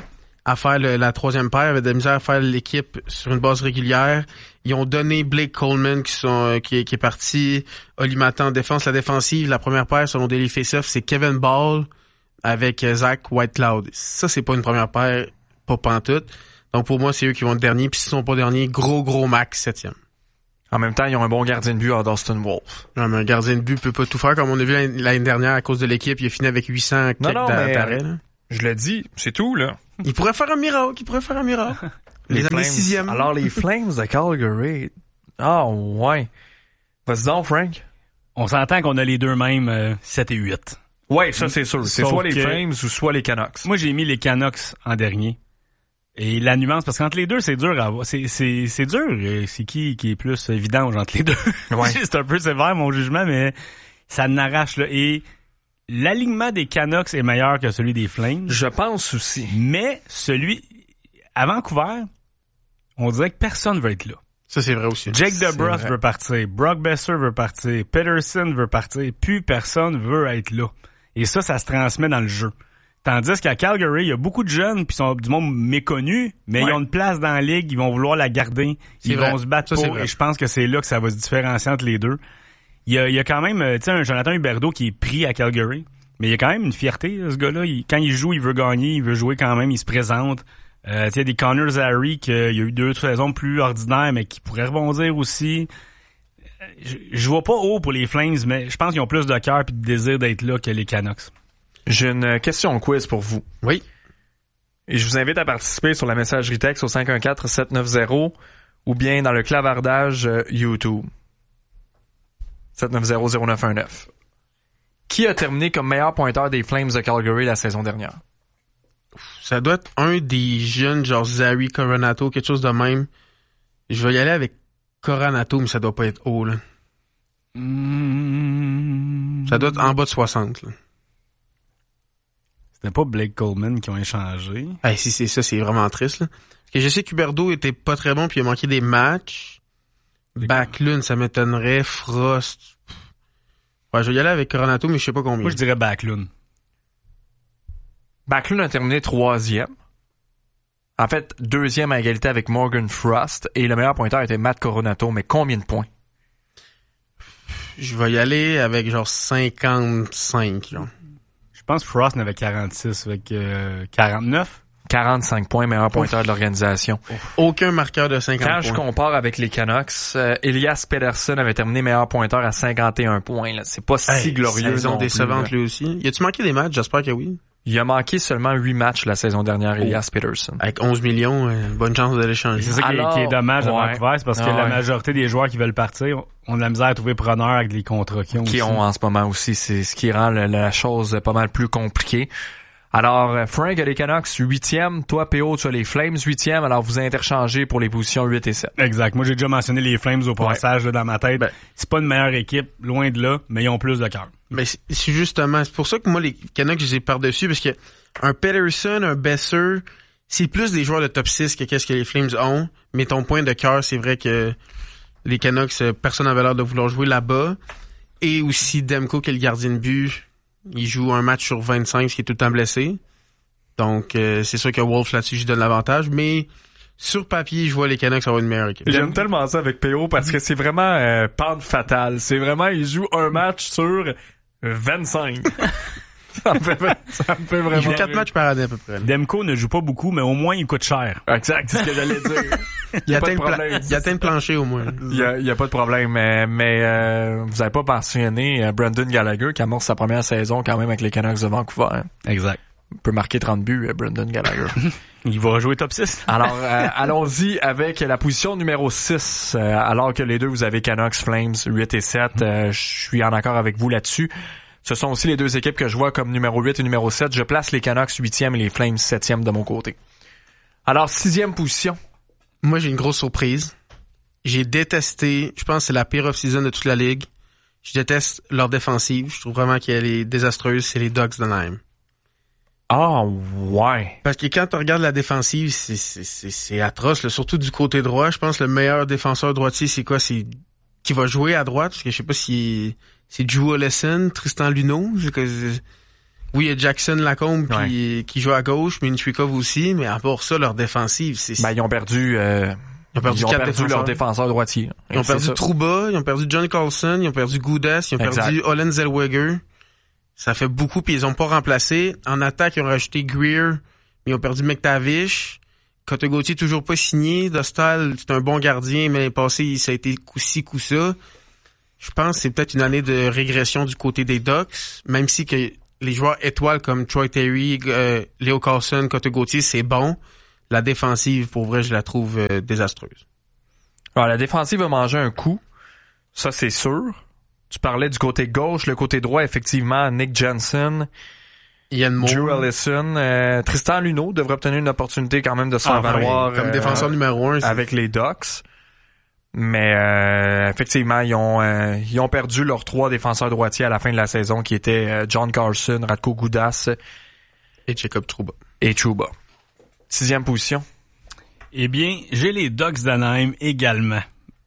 à faire la troisième paire, avaient de la misère à faire l'équipe sur une base régulière. Ils ont donné Blake Coleman qui est parti, Olimata en défense. La défensive, la première paire, selon Daily Faceoff, c'est Kevin Ball avec Zach Whitecloud. Ça, c'est pas une première paire, pas pantoute. Donc pour moi, c'est eux qui vont être derniers. Puis s'ils sont pas derniers, gros max 7e. En même temps, ils ont un bon gardien de but à Dustin Wolf. Non, mais un gardien de but peut pas tout faire. Comme on a vu l'année dernière, à cause de l'équipe, il a fini avec 800 d'arrêt. Je le dis, c'est tout, là. Il pourrait faire un miracle. Les amener 6e. Alors, les Flames de Calgary. Ah, ouais. Vas-y donc, Frank. On s'entend qu'on a les deux mêmes 7 et 8. Ouais, ça, c'est sûr. C'est soit les Flames ou soit les Canucks. Moi, j'ai mis les Canucks en dernier. Et la nuance, parce qu'entre les deux, c'est dur à avoir. C'est dur. C'est qui est plus vidange entre les deux. Ouais. C'est un peu sévère, mon jugement, mais ça n'arrache, là. Et l'alignement des Canucks est meilleur que celui des Flames. Je pense aussi. Mais à Vancouver, on dirait que personne veut être là. Ça, c'est vrai aussi. Jake DeBrusk veut partir. Brock Besser veut partir. Peterson veut partir. Plus personne veut être là. Et ça se transmet dans le jeu. Tandis qu'à Calgary, il y a beaucoup de jeunes puis sont du monde méconnus, mais ils ont une place dans la ligue, ils vont vouloir la garder, vont se battre pour, et je pense que c'est là que ça va se différencier entre les deux. Il y a quand même, tu sais, un Jonathan Huberdeau qui est pris à Calgary, mais il y a quand même une fierté, ce gars-là. Quand il joue, il veut gagner, il veut jouer quand même, il se présente. Tu sais, il y a des Connor Zary qui il y a eu 2 saisons plus ordinaires, mais qui pourraient rebondir aussi. Je vois pas haut pour les Flames, mais je pense qu'ils ont plus de cœur et de désir d'être là que les Canucks. J'ai une question quiz pour vous. Oui. Et je vous invite à participer sur la messagerie texte au 514-790 ou bien dans le clavardage YouTube. 790-0919. Qui a terminé comme meilleur pointeur des Flames de Calgary la saison dernière? Ça doit être un des jeunes, genre Zary Coronato, quelque chose de même. Je vais y aller avec Coronato, mais ça doit pas être haut, là. Ça doit être en bas de 60, là. C'était pas Blake Coleman qui ont échangé. Si c'est ça, c'est vraiment triste, là. Parce que je sais qu'Huberdeau était pas très bon puis il a manqué des matchs. Backlund, ça m'étonnerait. Frost. Ouais, je vais y aller avec Coronato, mais je sais pas combien. Moi, je dirais Backlund. Backlund a terminé 3e. En fait, 2e à égalité avec Morgan Frost. Et le meilleur pointeur était Matt Coronato. Mais combien de points? Je vais y aller avec genre 55, là. Je pense que Frost en avait 46 avec 49. 45 points, meilleur pointeur de l'organisation. Aucun marqueur de 50 points. Quand je compare avec les Canucks, Elias Pettersson avait terminé meilleur pointeur à 51 points. Là. C'est pas si glorieux. Saison décevante lui aussi. Y a-tu manqué des matchs? J'espère que oui. Il a manqué seulement 8 matchs la saison dernière, Elias Pettersson. Avec 11 millions, bonne chance de l'échanger. C'est ça qui est dommage à Vancouver, c'est parce que la majorité des joueurs qui veulent partir ont de la misère à trouver preneur avec les contrats qu'ils ont. En ce moment aussi. C'est ce qui rend la chose pas mal plus compliquée. Alors, Frank a les Canucks 8e, toi, PO, tu as les Flames 8e, alors vous interchangez pour les positions 8 et 7. Exact. Moi, j'ai déjà mentionné les Flames au passage là, dans ma tête. C'est pas une meilleure équipe, loin de là, mais ils ont plus de cœur. Mais c'est justement, c'est pour ça que moi, les Canucks, je les ai par-dessus, parce que un Peterson, un Besser, c'est plus des joueurs de top 6 que qu'est-ce que les Flames ont, mais ton point de cœur, c'est vrai que les Canucks, personne n'avait l'air de vouloir jouer là-bas, et aussi Demko, qui est le gardien de but. Il joue un match sur 25, ce qui est tout le temps blessé. Donc, c'est sûr que Wolf, là-dessus, je donne l'avantage. Mais, sur papier, je vois les Canucks avoir une meilleure équipe. J'aime tellement ça avec PO parce que c'est vraiment pente fatale. C'est vraiment, il joue un match sur 25. Ça me fait vraiment... Il joue 4 matchs par année, à peu près. Demko ne joue pas beaucoup, mais au moins, il coûte cher. Exact, c'est ce que j'allais dire. Il atteint le plancher, au moins. Il y a pas de problème, mais vous avez pas mentionné Brendan Gallagher qui amorce sa première saison quand même avec les Canucks de Vancouver. Hein. Exact. Il peut marquer 30 buts, Brendan Gallagher. Il va jouer top 6. Alors, allons-y avec la position numéro 6. Alors que les deux, vous avez Canucks, Flames, 8 et 7. Je suis en accord avec vous là-dessus. Ce sont aussi les deux équipes que je vois comme numéro 8 et numéro 7. Je place les Canucks 8e et les Flames 7e de mon côté. Alors, 6e position. Moi, j'ai une grosse surprise. J'ai détesté, je pense que c'est la pire off-season de toute la ligue. Je déteste leur défensive. Je trouve vraiment qu'elle est désastreuse. C'est les Ducks d'Anaheim. Ah, ouais. Parce que quand tu regardes la défensive, c'est atroce, là. Surtout du côté droit. Je pense que le meilleur défenseur droitier, c'est quoi? C'est qui va jouer à droite. Parce que je sais pas si c'est Drew Olesen, Tristan Luneau. Oui, il y a Jackson Lacombe qui joue à gauche, Minchikov aussi, mais à part ça, leur défensive, c'est... ils ont perdu... Ils ont perdu leur défenseur droitier. Ils ont perdu Trouba, ils ont perdu John Carlson, ils ont perdu Goudas, ils ont perdu Olen Zellweger. Ça fait beaucoup, puis ils ont pas remplacé. En attaque, ils ont rajouté Greer, mais ils ont perdu McTavish. Cote Gauthier toujours pas signé. Dostal, c'est un bon gardien, mais l'année passée, ça a été coup-ci, coup-ça. Je pense que c'est peut-être une année de régression du côté des Ducks, même si que les joueurs étoiles comme Troy Terry, Leo Carlson, Cote Gauthier, c'est bon. La défensive, pour vrai, je la trouve désastreuse. Alors, la défensive va manger un coup. Ça, c'est sûr. Tu parlais du côté gauche. Le côté droit, effectivement, Nick Jensen, Ian Moore, Drew Allison, Tristan Luneau devrait obtenir une opportunité quand même de se faire valoir comme défenseur numéro 1 avec les Ducks. Mais effectivement, ils ont perdu leurs 3 défenseurs droitiers à la fin de la saison, qui étaient John Carlson, Radko Goudas et Jacob Trouba. 6e position. Eh bien, j'ai les Ducks d'Anaheim également.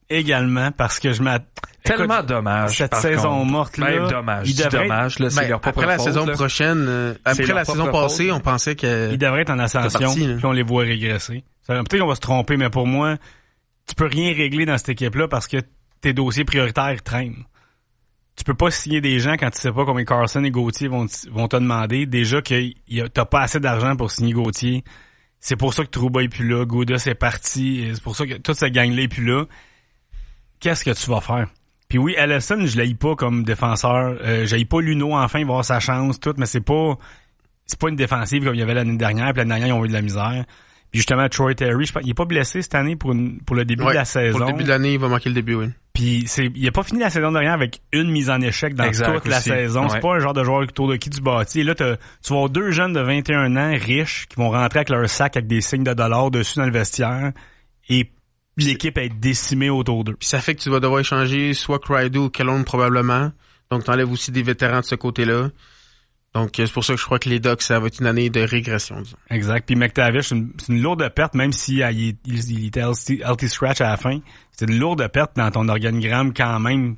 Parce que je m'attends... Tellement dommage. Cette saison morte là. Même dommage. C'est leur propre faute. La saison prochaine, après la saison passée, on pensait que... Ils devraient être en ascension, puis on les voit régresser. Peut-être qu'on va se tromper, mais pour moi, tu peux rien régler dans cette équipe-là parce que tes dossiers prioritaires traînent. Tu peux pas signer des gens quand tu sais pas combien Carlson et Gauthier vont te demander. Déjà que t'as pas assez d'argent pour signer Gauthier. C'est pour ça que Trouba est plus là, Goudas est parti, c'est pour ça que toute cette gang-là est plus là. Qu'est-ce que tu vas faire? Puis oui, Allison, je l'haïs pas comme défenseur. J'haïs pas Luneau, enfin, il va avoir sa chance, tout, mais c'est pas une défensive comme il y avait l'année dernière, puis l'année dernière, ils ont eu de la misère. Puis justement, Troy Terry, je pense, il est pas blessé cette année pour le début de la saison. Pour le début de l'année, il va manquer le début, oui. Puis il a pas fini la saison dernière avec une mise en échec dans toute la saison. Ouais. C'est pas un genre de joueur autour de qui tu bâtis. Et là, tu vas avoir 2 jeunes de 21 ans riches qui vont rentrer avec leur sac avec des signes de dollars dessus dans le vestiaire et l'équipe va être décimée autour d'eux. Puis ça fait que tu vas devoir échanger soit Crido ou Kellon probablement. Donc t'enlèves aussi des vétérans de ce côté-là. Donc c'est pour ça que je crois que les Ducks, ça va être une année de régression, disons. Exact. Puis McTavish, c'est une lourde perte, même si il était healthy scratch à la fin. C'est une lourde perte dans ton organigramme quand même.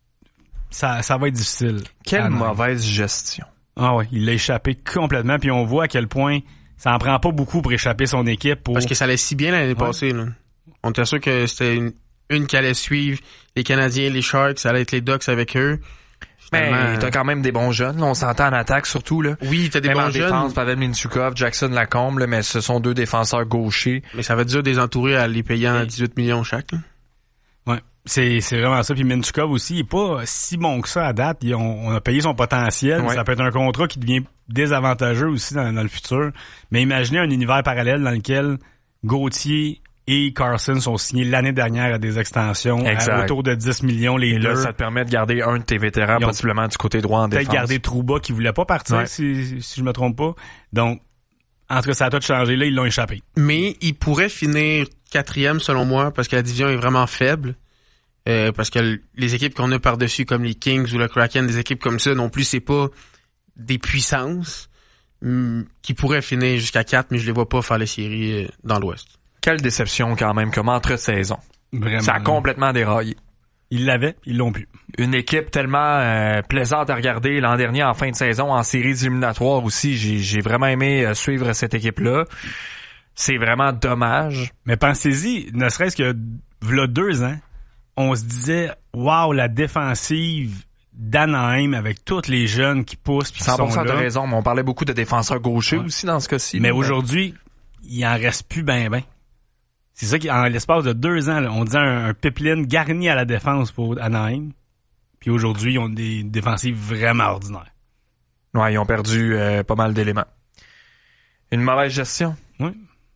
Ça va être difficile. Quelle mauvaise gestion. Ah ouais, il l'a échappé complètement. Puis on voit à quel point ça en prend pas beaucoup pour échapper son équipe. Parce que ça allait si bien l'année passée, là. On était sûr que c'était une qui allait suivre les Canadiens, les Sharks, ça allait être les Ducks avec eux. Mais t'as quand même des bons jeunes. Là, on s'entend en attaque surtout. Là. Oui, t'as des bons jeunes. Défense, Pavel Mintyukov, Jackson Lacombe, là, mais ce sont 2 défenseurs gauchers. Mais ça va être dur de les entourer à les payer en 18 millions chaque. Là. Ouais, c'est vraiment ça. Puis Mintyukov aussi, il est pas si bon que ça à date. On a payé son potentiel. Ouais. Ça peut être un contrat qui devient désavantageux aussi dans le futur. Mais imaginez un univers parallèle dans lequel Gauthier et Carlson sont signés l'année dernière à des extensions à autour de 10 millions les deux. Là, ça te permet de garder un de tes vétérans possiblement du côté droit en défense. Peut-être garder Trouba qui voulait pas partir si je me trompe pas. Donc, en tout cas, ça a tout changé. Là, ils l'ont échappé. Mais il pourrait finir 4e selon moi parce que la division est vraiment faible. Parce que les équipes qu'on a par-dessus comme les Kings ou le Kraken, des équipes comme ça non plus, c'est pas des puissances qui pourraient finir jusqu'à 4, mais je les vois pas faire les séries dans l'Ouest. Quelle déception quand même comme entre-saison. Vraiment. Ça a complètement déraillé. Ils l'avaient, ils l'ont pu. Une équipe tellement plaisante à regarder l'an dernier en fin de saison, en séries éliminatoires aussi. J'ai vraiment aimé suivre cette équipe-là. C'est vraiment dommage. Mais pensez-y, ne serait-ce que v'là 2 ans, on se disait « Wow, la défensive d'Anaheim avec tous les jeunes qui poussent pis qui sont là. » 100% t'as raison, mais on parlait beaucoup de défenseurs gauchers aussi dans ce cas-ci. Mais aujourd'hui, il en reste plus ben. C'est ça qu'en l'espace de 2 ans, là, on disait un pipeline garni à la défense pour Anaheim. Puis aujourd'hui, ils ont des défensives vraiment ordinaires. Ouais, ils ont perdu pas mal d'éléments. Une mauvaise gestion. Oui.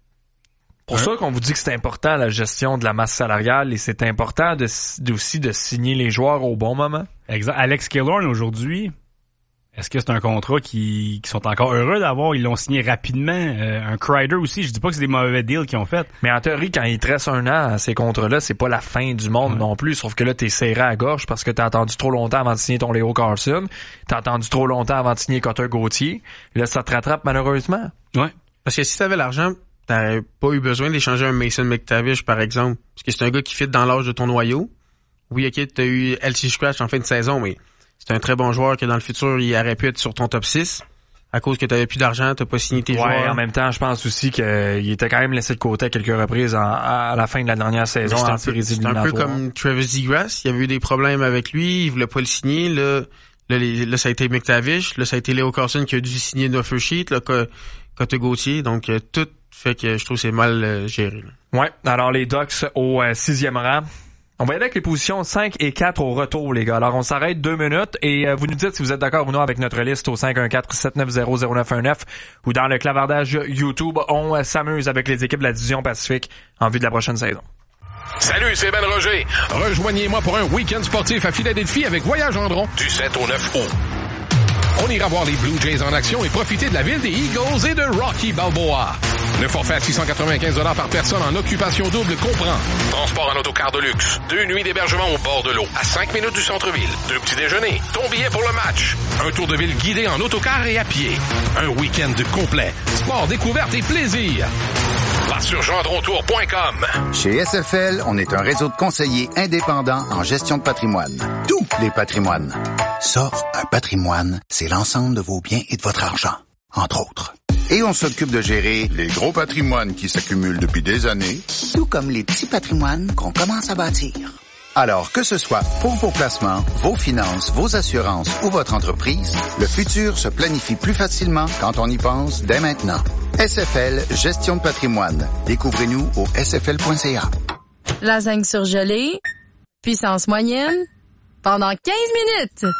Pour ça qu'on vous dit que c'est important la gestion de la masse salariale et c'est important aussi de signer les joueurs au bon moment. Exact. Alex Killorn aujourd'hui, est-ce que c'est un contrat qui sont encore heureux d'avoir? Ils l'ont signé rapidement. Un Kreider aussi. Je dis pas que c'est des mauvais deals qu'ils ont fait. Mais en théorie, quand il te reste 1 an à ces contrats-là, c'est pas la fin du monde non plus. Sauf que là, t'es serré à la gorge parce que t'as attendu trop longtemps avant de signer ton Leo Carlson. T'as attendu trop longtemps avant de signer Cotter Gauthier. Là, ça te rattrape malheureusement. Ouais. Parce que si t'avais l'argent, t'aurais pas eu besoin d'échanger un Mason McTavish, par exemple. Parce que c'est un gars qui fit dans l'âge de ton noyau. Oui, ok, t'as eu LC Scratch en fin de saison, mais c'est un très bon joueur que dans le futur, il aurait pu être sur ton top 6. à cause que t'avais plus d'argent, t'as pas signé tes joueurs. En même temps, je pense aussi qu'il était quand même laissé de côté à quelques reprises à la fin de la dernière saison en séries éliminatoires. C'est un peu comme Travis Degrasse. Il y avait eu des problèmes avec lui, il voulait pas le signer. Là, ça a été McTavish. Là, ça a été Leo Carlson qui a dû signer une offer sheet, là, Cote Gauthier. Donc, tout fait que je trouve que c'est mal géré. Là. Ouais. Alors, les Ducks au 6e rang. On va y aller avec les positions 5 et 4 au retour, les gars. Alors, on s'arrête 2 minutes et vous nous dites si vous êtes d'accord ou non avec notre liste au 514-790-0919 ou dans le clavardage YouTube. On s'amuse avec les équipes de la division Pacifique en vue de la prochaine saison. Salut, c'est Ben Roger. Rejoignez-moi pour un week-end sportif à Philadelphie avec Voyage Gendron du 7 au 9 août. On ira voir les Blue Jays en action et profiter de la ville des Eagles et de Rocky Balboa. Le forfait à $695 par personne en occupation double comprend transport en autocar de luxe, 2 nuits d'hébergement au bord de l'eau, à 5 minutes du centre-ville, 2 petits déjeuners, ton billet pour le match, un tour de ville guidé en autocar et à pied, un week-end complet, sport, découverte et plaisir. Passe sur gendrontour.com. Chez SFL, on est un réseau de conseillers indépendants en gestion de patrimoine. Tous les patrimoines. Ça, un patrimoine, c'est l'ensemble de vos biens et de votre argent, entre autres. Et on s'occupe de gérer les gros patrimoines qui s'accumulent depuis des années, tout comme les petits patrimoines qu'on commence à bâtir. Alors, que ce soit pour vos placements, vos finances, vos assurances ou votre entreprise, le futur se planifie plus facilement quand on y pense dès maintenant. SFL, gestion de patrimoine. Découvrez-nous au sfl.ca. Lasagne surgelée, puissance moyenne, pendant 15 minutes.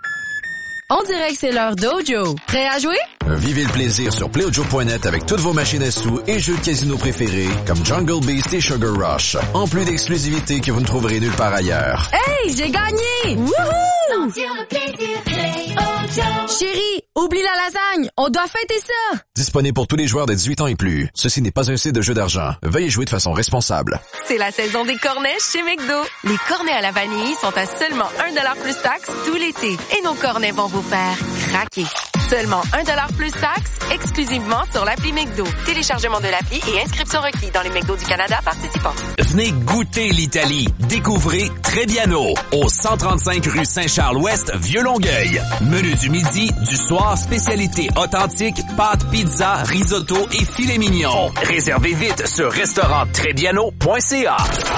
On dirait que c'est l'heure d'Ojo. Prêt à jouer? Vivez le plaisir sur PlayOjo.net avec toutes vos machines à sous et jeux de casino préférés comme Jungle Beast et Sugar Rush. En plus d'exclusivités que vous ne trouverez nulle part ailleurs. Hey, j'ai gagné! Wouhou! Sentir le plaisir, PlayOjo. Chérie, oublie la lasagne. On doit fêter ça. Disponible pour tous les joueurs de 18 ans et plus. Ceci n'est pas un site de jeu d'argent. Veuillez jouer de façon responsable. C'est la saison des cornets chez McDo. Les cornets à la vanille sont à seulement $1 plus taxe tout l'été. Et nos cornets vont vous faire craquer. Seulement $1 plus taxe, exclusivement sur l'appli McDo. Téléchargement de l'appli et inscription requis dans les McDo du Canada participants. Venez goûter l'Italie. Découvrez Trebbiano, au 135 rue Saint-Charles-Ouest, Vieux-Longueuil. Menu du midi, du soir, spécialité authentique, pâtes, pizza, risotto et filet mignon. Réservez vite sur restauranttrebbiano.ca.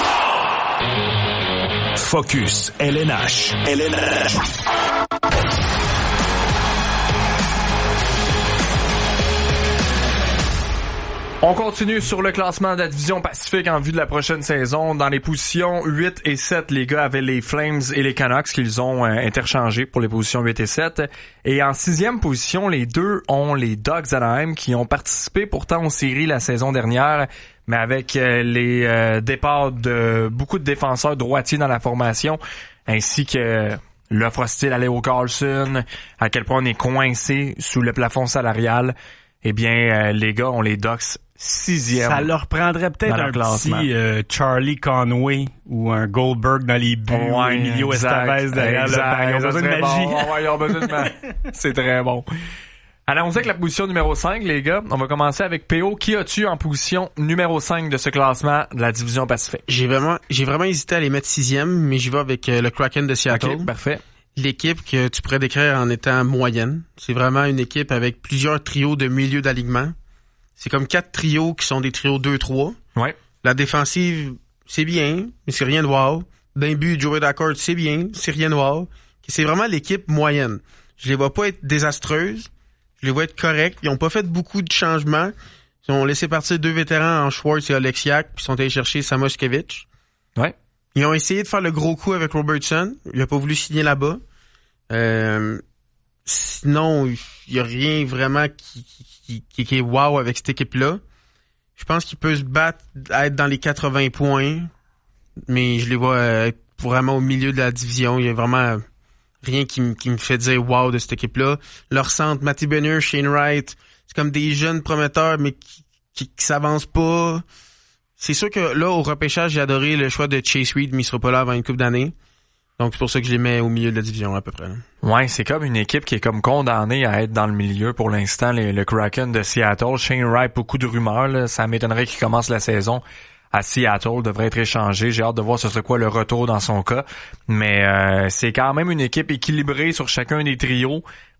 Focus LNH. On continue sur le classement de la division Pacifique en vue de la prochaine saison. Dans les positions 8 et 7, les gars avaient les Flames et les Canucks qu'ils ont interchangés pour les positions 8 et 7. Et en 6e position, les deux ont les Ducks d'Anaheim qui ont participé pourtant aux séries la saison dernière, mais avec les départs de beaucoup de défenseurs droitiers dans la formation, ainsi que l'offre hostile à Leo Carlson, à quel point on est coincé sous le plafond salarial. Eh bien, les gars ont les Ducks 6e. Ça leur prendrait peut-être un petit Charlie Conway ou un Goldberg dans les buts ou un Emilio Estevez derrière le banc. Ils ont besoin de magie. Bon. Ils ont besoin de magie. C'est très bon. Alors, on sait que la position numéro 5, les gars, on va commencer avec PO. Qui as-tu en position numéro 5 de ce classement de la division Pacifique? J'ai vraiment hésité à les mettre 6e, mais j'y vais avec le Kraken de Seattle. OK, parfait. L'équipe que tu pourrais décrire en étant moyenne. C'est vraiment une équipe avec plusieurs trios de milieu d'alignement. C'est comme 4 trios qui sont des trios 2-3. Ouais. La défensive, c'est bien, mais c'est rien de wow. D'un but, Joey D'accord, c'est bien, c'est rien de wow. C'est vraiment l'équipe moyenne. Je les vois pas être désastreuses. Je les vois être correctes. Ils ont pas fait beaucoup de changements. Ils ont laissé partir 2 vétérans en Schwartz et Oleksiak, puis ils sont allés chercher Samoskevich. Ouais. Ils ont essayé de faire le gros coup avec Robertson. Il a pas voulu signer là-bas. Sinon, il y a rien vraiment qui est wow avec cette équipe-là. Je pense qu'il peut se battre à être dans les 80 points, mais je les vois être vraiment au milieu de la division. Il y a vraiment rien qui me fait dire wow de cette équipe-là. Leur centre, Matty Benier, Shane Wright, c'est comme des jeunes prometteurs, mais qui s'avancent pas. C'est sûr que là, au repêchage, j'ai adoré le choix de Chase Reed, mais il sera pas là avant une couple d'années. Donc, c'est pour ça que je les mets au milieu de la division, à peu près. Ouais, c'est comme une équipe qui est comme condamnée à être dans le milieu pour l'instant, le Kraken de Seattle. Shane Wright, beaucoup de rumeurs, là. Ça m'étonnerait qu'il commence la saison à Seattle, devrait être échangé. J'ai hâte de voir ce serait quoi le retour dans son cas. Mais c'est quand même une équipe équilibrée sur chacun des trios,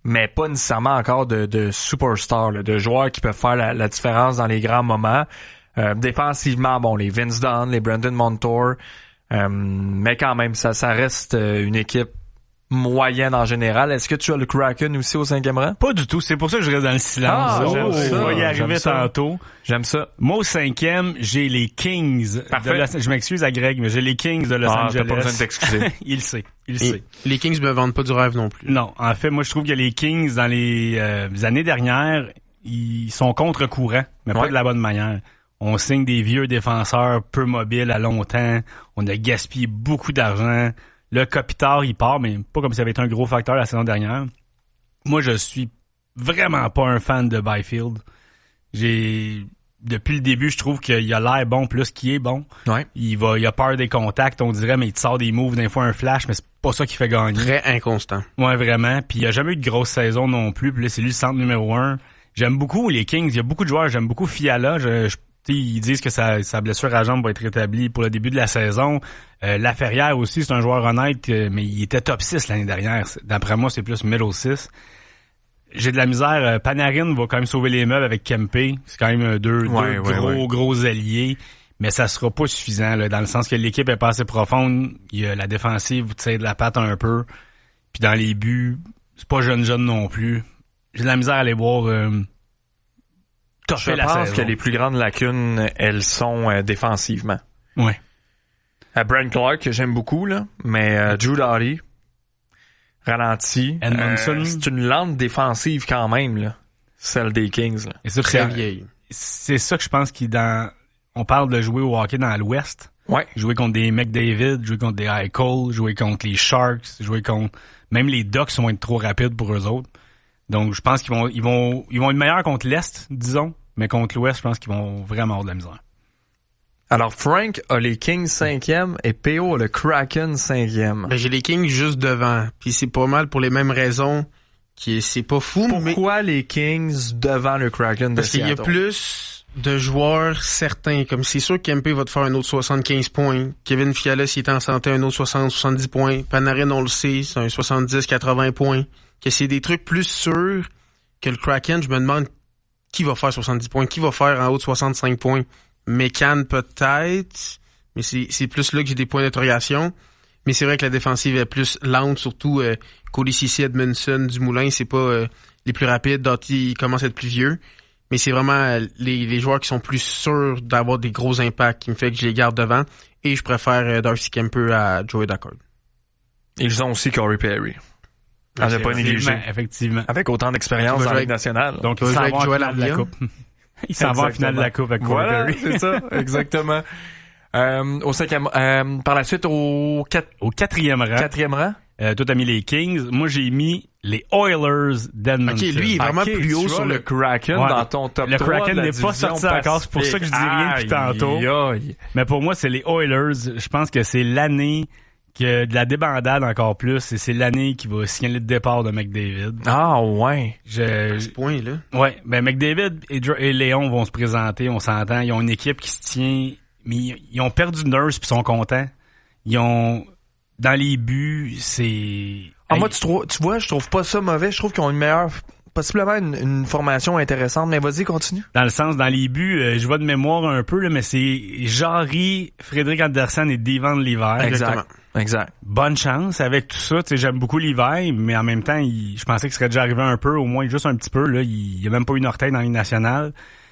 mais pas nécessairement encore de superstars, là, de joueurs qui peuvent faire la différence dans les grands moments. Défensivement, bon, les Vince Dunn, les Brandon Montour, mais quand même, ça reste une équipe moyenne en général. Est-ce que tu as le Kraken aussi au 5e rang? Pas du tout. C'est pour ça que je reste dans le silence. J'aime ça. On va y arriver tantôt. J'aime ça. Moi, au 5e, j'ai les Kings. Je m'excuse à Greg, mais j'ai les Kings de Los Angeles. T'as pas besoin de t'excuser. Il sait. Les Kings me vendent pas du rêve non plus. Non. En fait, moi, je trouve que les Kings, dans les années dernières, ils sont contre-courant, mais pas de la bonne manière. On signe des vieux défenseurs peu mobiles à longtemps. On a gaspillé beaucoup d'argent. Le Kopitar, il part, mais pas comme si ça avait été un gros facteur la saison dernière. Moi, je suis vraiment pas un fan de Byfield. Depuis le début, je trouve qu'il a l'air bon plus qu'il est bon. Ouais. Il a peur des contacts, on dirait, mais il te sort des moves d'un fois un flash, mais c'est pas ça qui fait gagner. Très inconstant. Ouais, vraiment. Puis il a jamais eu de grosse saison non plus. Puis là, c'est lui le centre numéro 1. J'aime beaucoup les Kings. Il y a beaucoup de joueurs. J'aime beaucoup Fiala. Ils disent que sa blessure à jambe va être rétablie pour le début de la saison. Laferrière aussi, c'est un joueur honnête, mais il était top 6 l'année dernière. D'après moi, c'est plus middle 6. J'ai de la misère. Panarin va quand même sauver les meubles avec Kempe. C'est quand même deux gros alliés. Mais ça sera pas suffisant, là, dans le sens que l'équipe est pas assez profonde. La défensive vous tire de la patte un peu. Puis dans les buts, c'est pas jeune non plus. J'ai de la misère à aller voir... Je pense que les plus grandes lacunes, elles sont défensivement. Ouais. Brent Clark, que j'aime beaucoup, là, mais Drew Doughty, ralenti. Edmondson. C'est une lente défensive quand même, là, celle des Kings. Là. Et ça, très vieille. C'est ça que je pense on parle de jouer au hockey dans l'Ouest. Ouais. Jouer contre des McDavid, jouer contre des Eichel, jouer contre les Sharks, jouer contre... Même les Ducks vont être trop rapides pour eux autres. Donc, je pense qu'ils vont être meilleurs contre l'Est, disons, mais contre l'Ouest, je pense qu'ils vont vraiment avoir de la misère. Alors, Frank a les Kings 5e et PO a le Kraken 5e. Ben, j'ai les Kings juste devant. Puis c'est pas mal pour les mêmes raisons. C'est pas fou, Pourquoi les Kings devant le Kraken de Parce Seattle? qu'il y a plus de joueurs certains. Comme c'est sûr que Kempe va te faire un autre 75 points. Kevin Fiala, s'il est en santé, un autre 60-70 points. Panarin, on le sait, c'est un 70-80 points. Que c'est des trucs plus sûrs que le Kraken. Je me demande qui va faire 70 points, qui va faire en haut de 65 points. McCann peut-être, mais c'est plus là que j'ai des points d'interrogation. Mais c'est vrai que la défensive est plus lente, surtout Cody Ceci, Edmondson, Dumoulin, c'est pas les plus rapides. Doughty commence à être plus vieux. Mais c'est vraiment les joueurs qui sont plus sûrs d'avoir des gros impacts qui me fait que je les garde devant. Et je préfère Darcy Kemper à Joey Daccord. Ils ont aussi Corey Perry. On n'a pas négligé. Effectivement. Avec autant d'expérience dans la Ligue nationale. Donc, il s'en va en finale de la Coupe. Il s'en va en finale de la Coupe avec Corey Perry. C'est ça, exactement. Au 5e, par la suite, au 4e rang. 4e rang. Toi, t'as mis les Kings. Moi, j'ai mis les Oilers d'Edmonton. OK, lui, il est vraiment plus haut sur le Kraken dans ton top 3. Le Kraken n'est pas sorti encore. C'est pour ça que je dis rien depuis tantôt. Mais pour moi, c'est les Oilers. Je pense que c'est l'année que de la débandade encore plus, et c'est l'année qui va signaler le départ de McDavid. Ah ouais. À ce point-là. Ouais, ben McDavid et Léon vont se présenter, on s'entend. Ils ont une équipe qui se tient, mais ils ont perdu Nurse puis sont contents. Ils ont dans les buts, c'est... Moi, tu vois, je trouve pas ça mauvais. Je trouve qu'ils ont une meilleure... Possiblement une formation intéressante, mais vas-y, continue. Dans le sens, dans les buts, je vois de mémoire un peu, là, mais c'est Jarry, Frédéric Andersen et Devon Lever. Exact. Bonne chance avec tout ça. J'aime beaucoup Lever, mais en même temps, je pensais qu'il serait déjà arrivé un peu, au moins juste un petit peu. Là, il a même pas une orteil dans la Ligue nationale.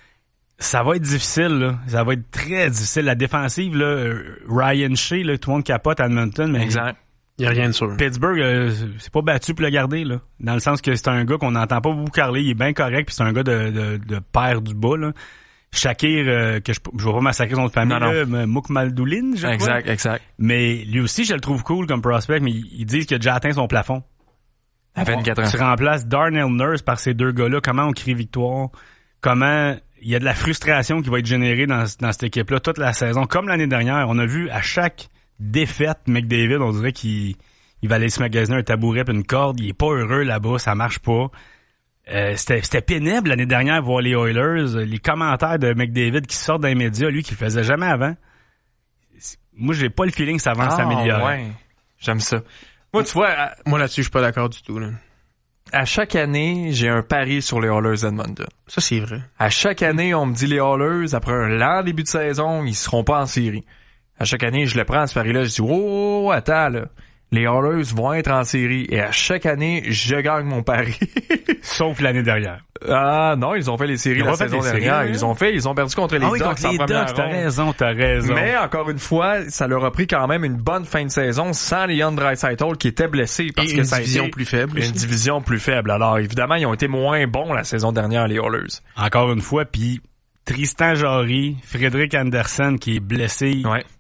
Ça va être difficile, là. Ça va être très difficile. La défensive, là, Ryan Shea, là, tout le monde capote à Edmonton, mais... Exact. Il n'y a rien de sûr. Pittsburgh, c'est pas battu pour le garder, là. Dans le sens que c'est un gars qu'on n'entend pas beaucoup parler. Il est bien correct, puis c'est un gars de père du bas, là. Shakir, que je vais pas massacrer son famille, là, Mouk Maldoulin, je crois. Exact. Mais lui aussi, je le trouve cool comme prospect, mais ils disent qu'il a déjà atteint son plafond. À 24 ans. Tu remplaces Darnell Nurse par ces deux gars-là. Comment on crie victoire? Comment il y a de la frustration qui va être générée dans cette équipe-là toute la saison. Comme l'année dernière, on a vu à chaque défaite, McDavid, on dirait qu'il va aller se magasiner un tabouret et une corde. Il est pas heureux là-bas, ça marche pas. C'était pénible l'année dernière voir les Oilers, les commentaires de McDavid qui sortent dans les médias, lui qui le faisait jamais avant. Moi, j'ai pas le feeling que ça va s'améliorer. Ouais. J'aime ça. Moi, tu vois... Moi, là-dessus, je suis pas d'accord du tout, là. à chaque année, j'ai un pari sur les Oilers d'Edmonton. Ça, c'est vrai. À chaque année, on me dit les Oilers, après un lent début de saison, ils seront pas en série. À chaque année, je le prends, ce pari-là, je dis, oh, attends, là. Les Oilers vont être en série. Et à chaque année, je gagne mon pari. Sauf l'année dernière. Ah, non, ils ont fait les séries la saison dernière. Ils ont perdu contre les Ducks en première ronde. T'as raison. Mais encore une fois, ça leur a pris quand même une bonne fin de saison sans Leon Draisaitl qui était blessé parce que ça a été division plus faible. Une division plus faible. Alors, évidemment, ils ont été moins bons la saison dernière, les Oilers. Encore une fois, puis Tristan Jarry, Frédéric Andersen qui est blessé. Ouais.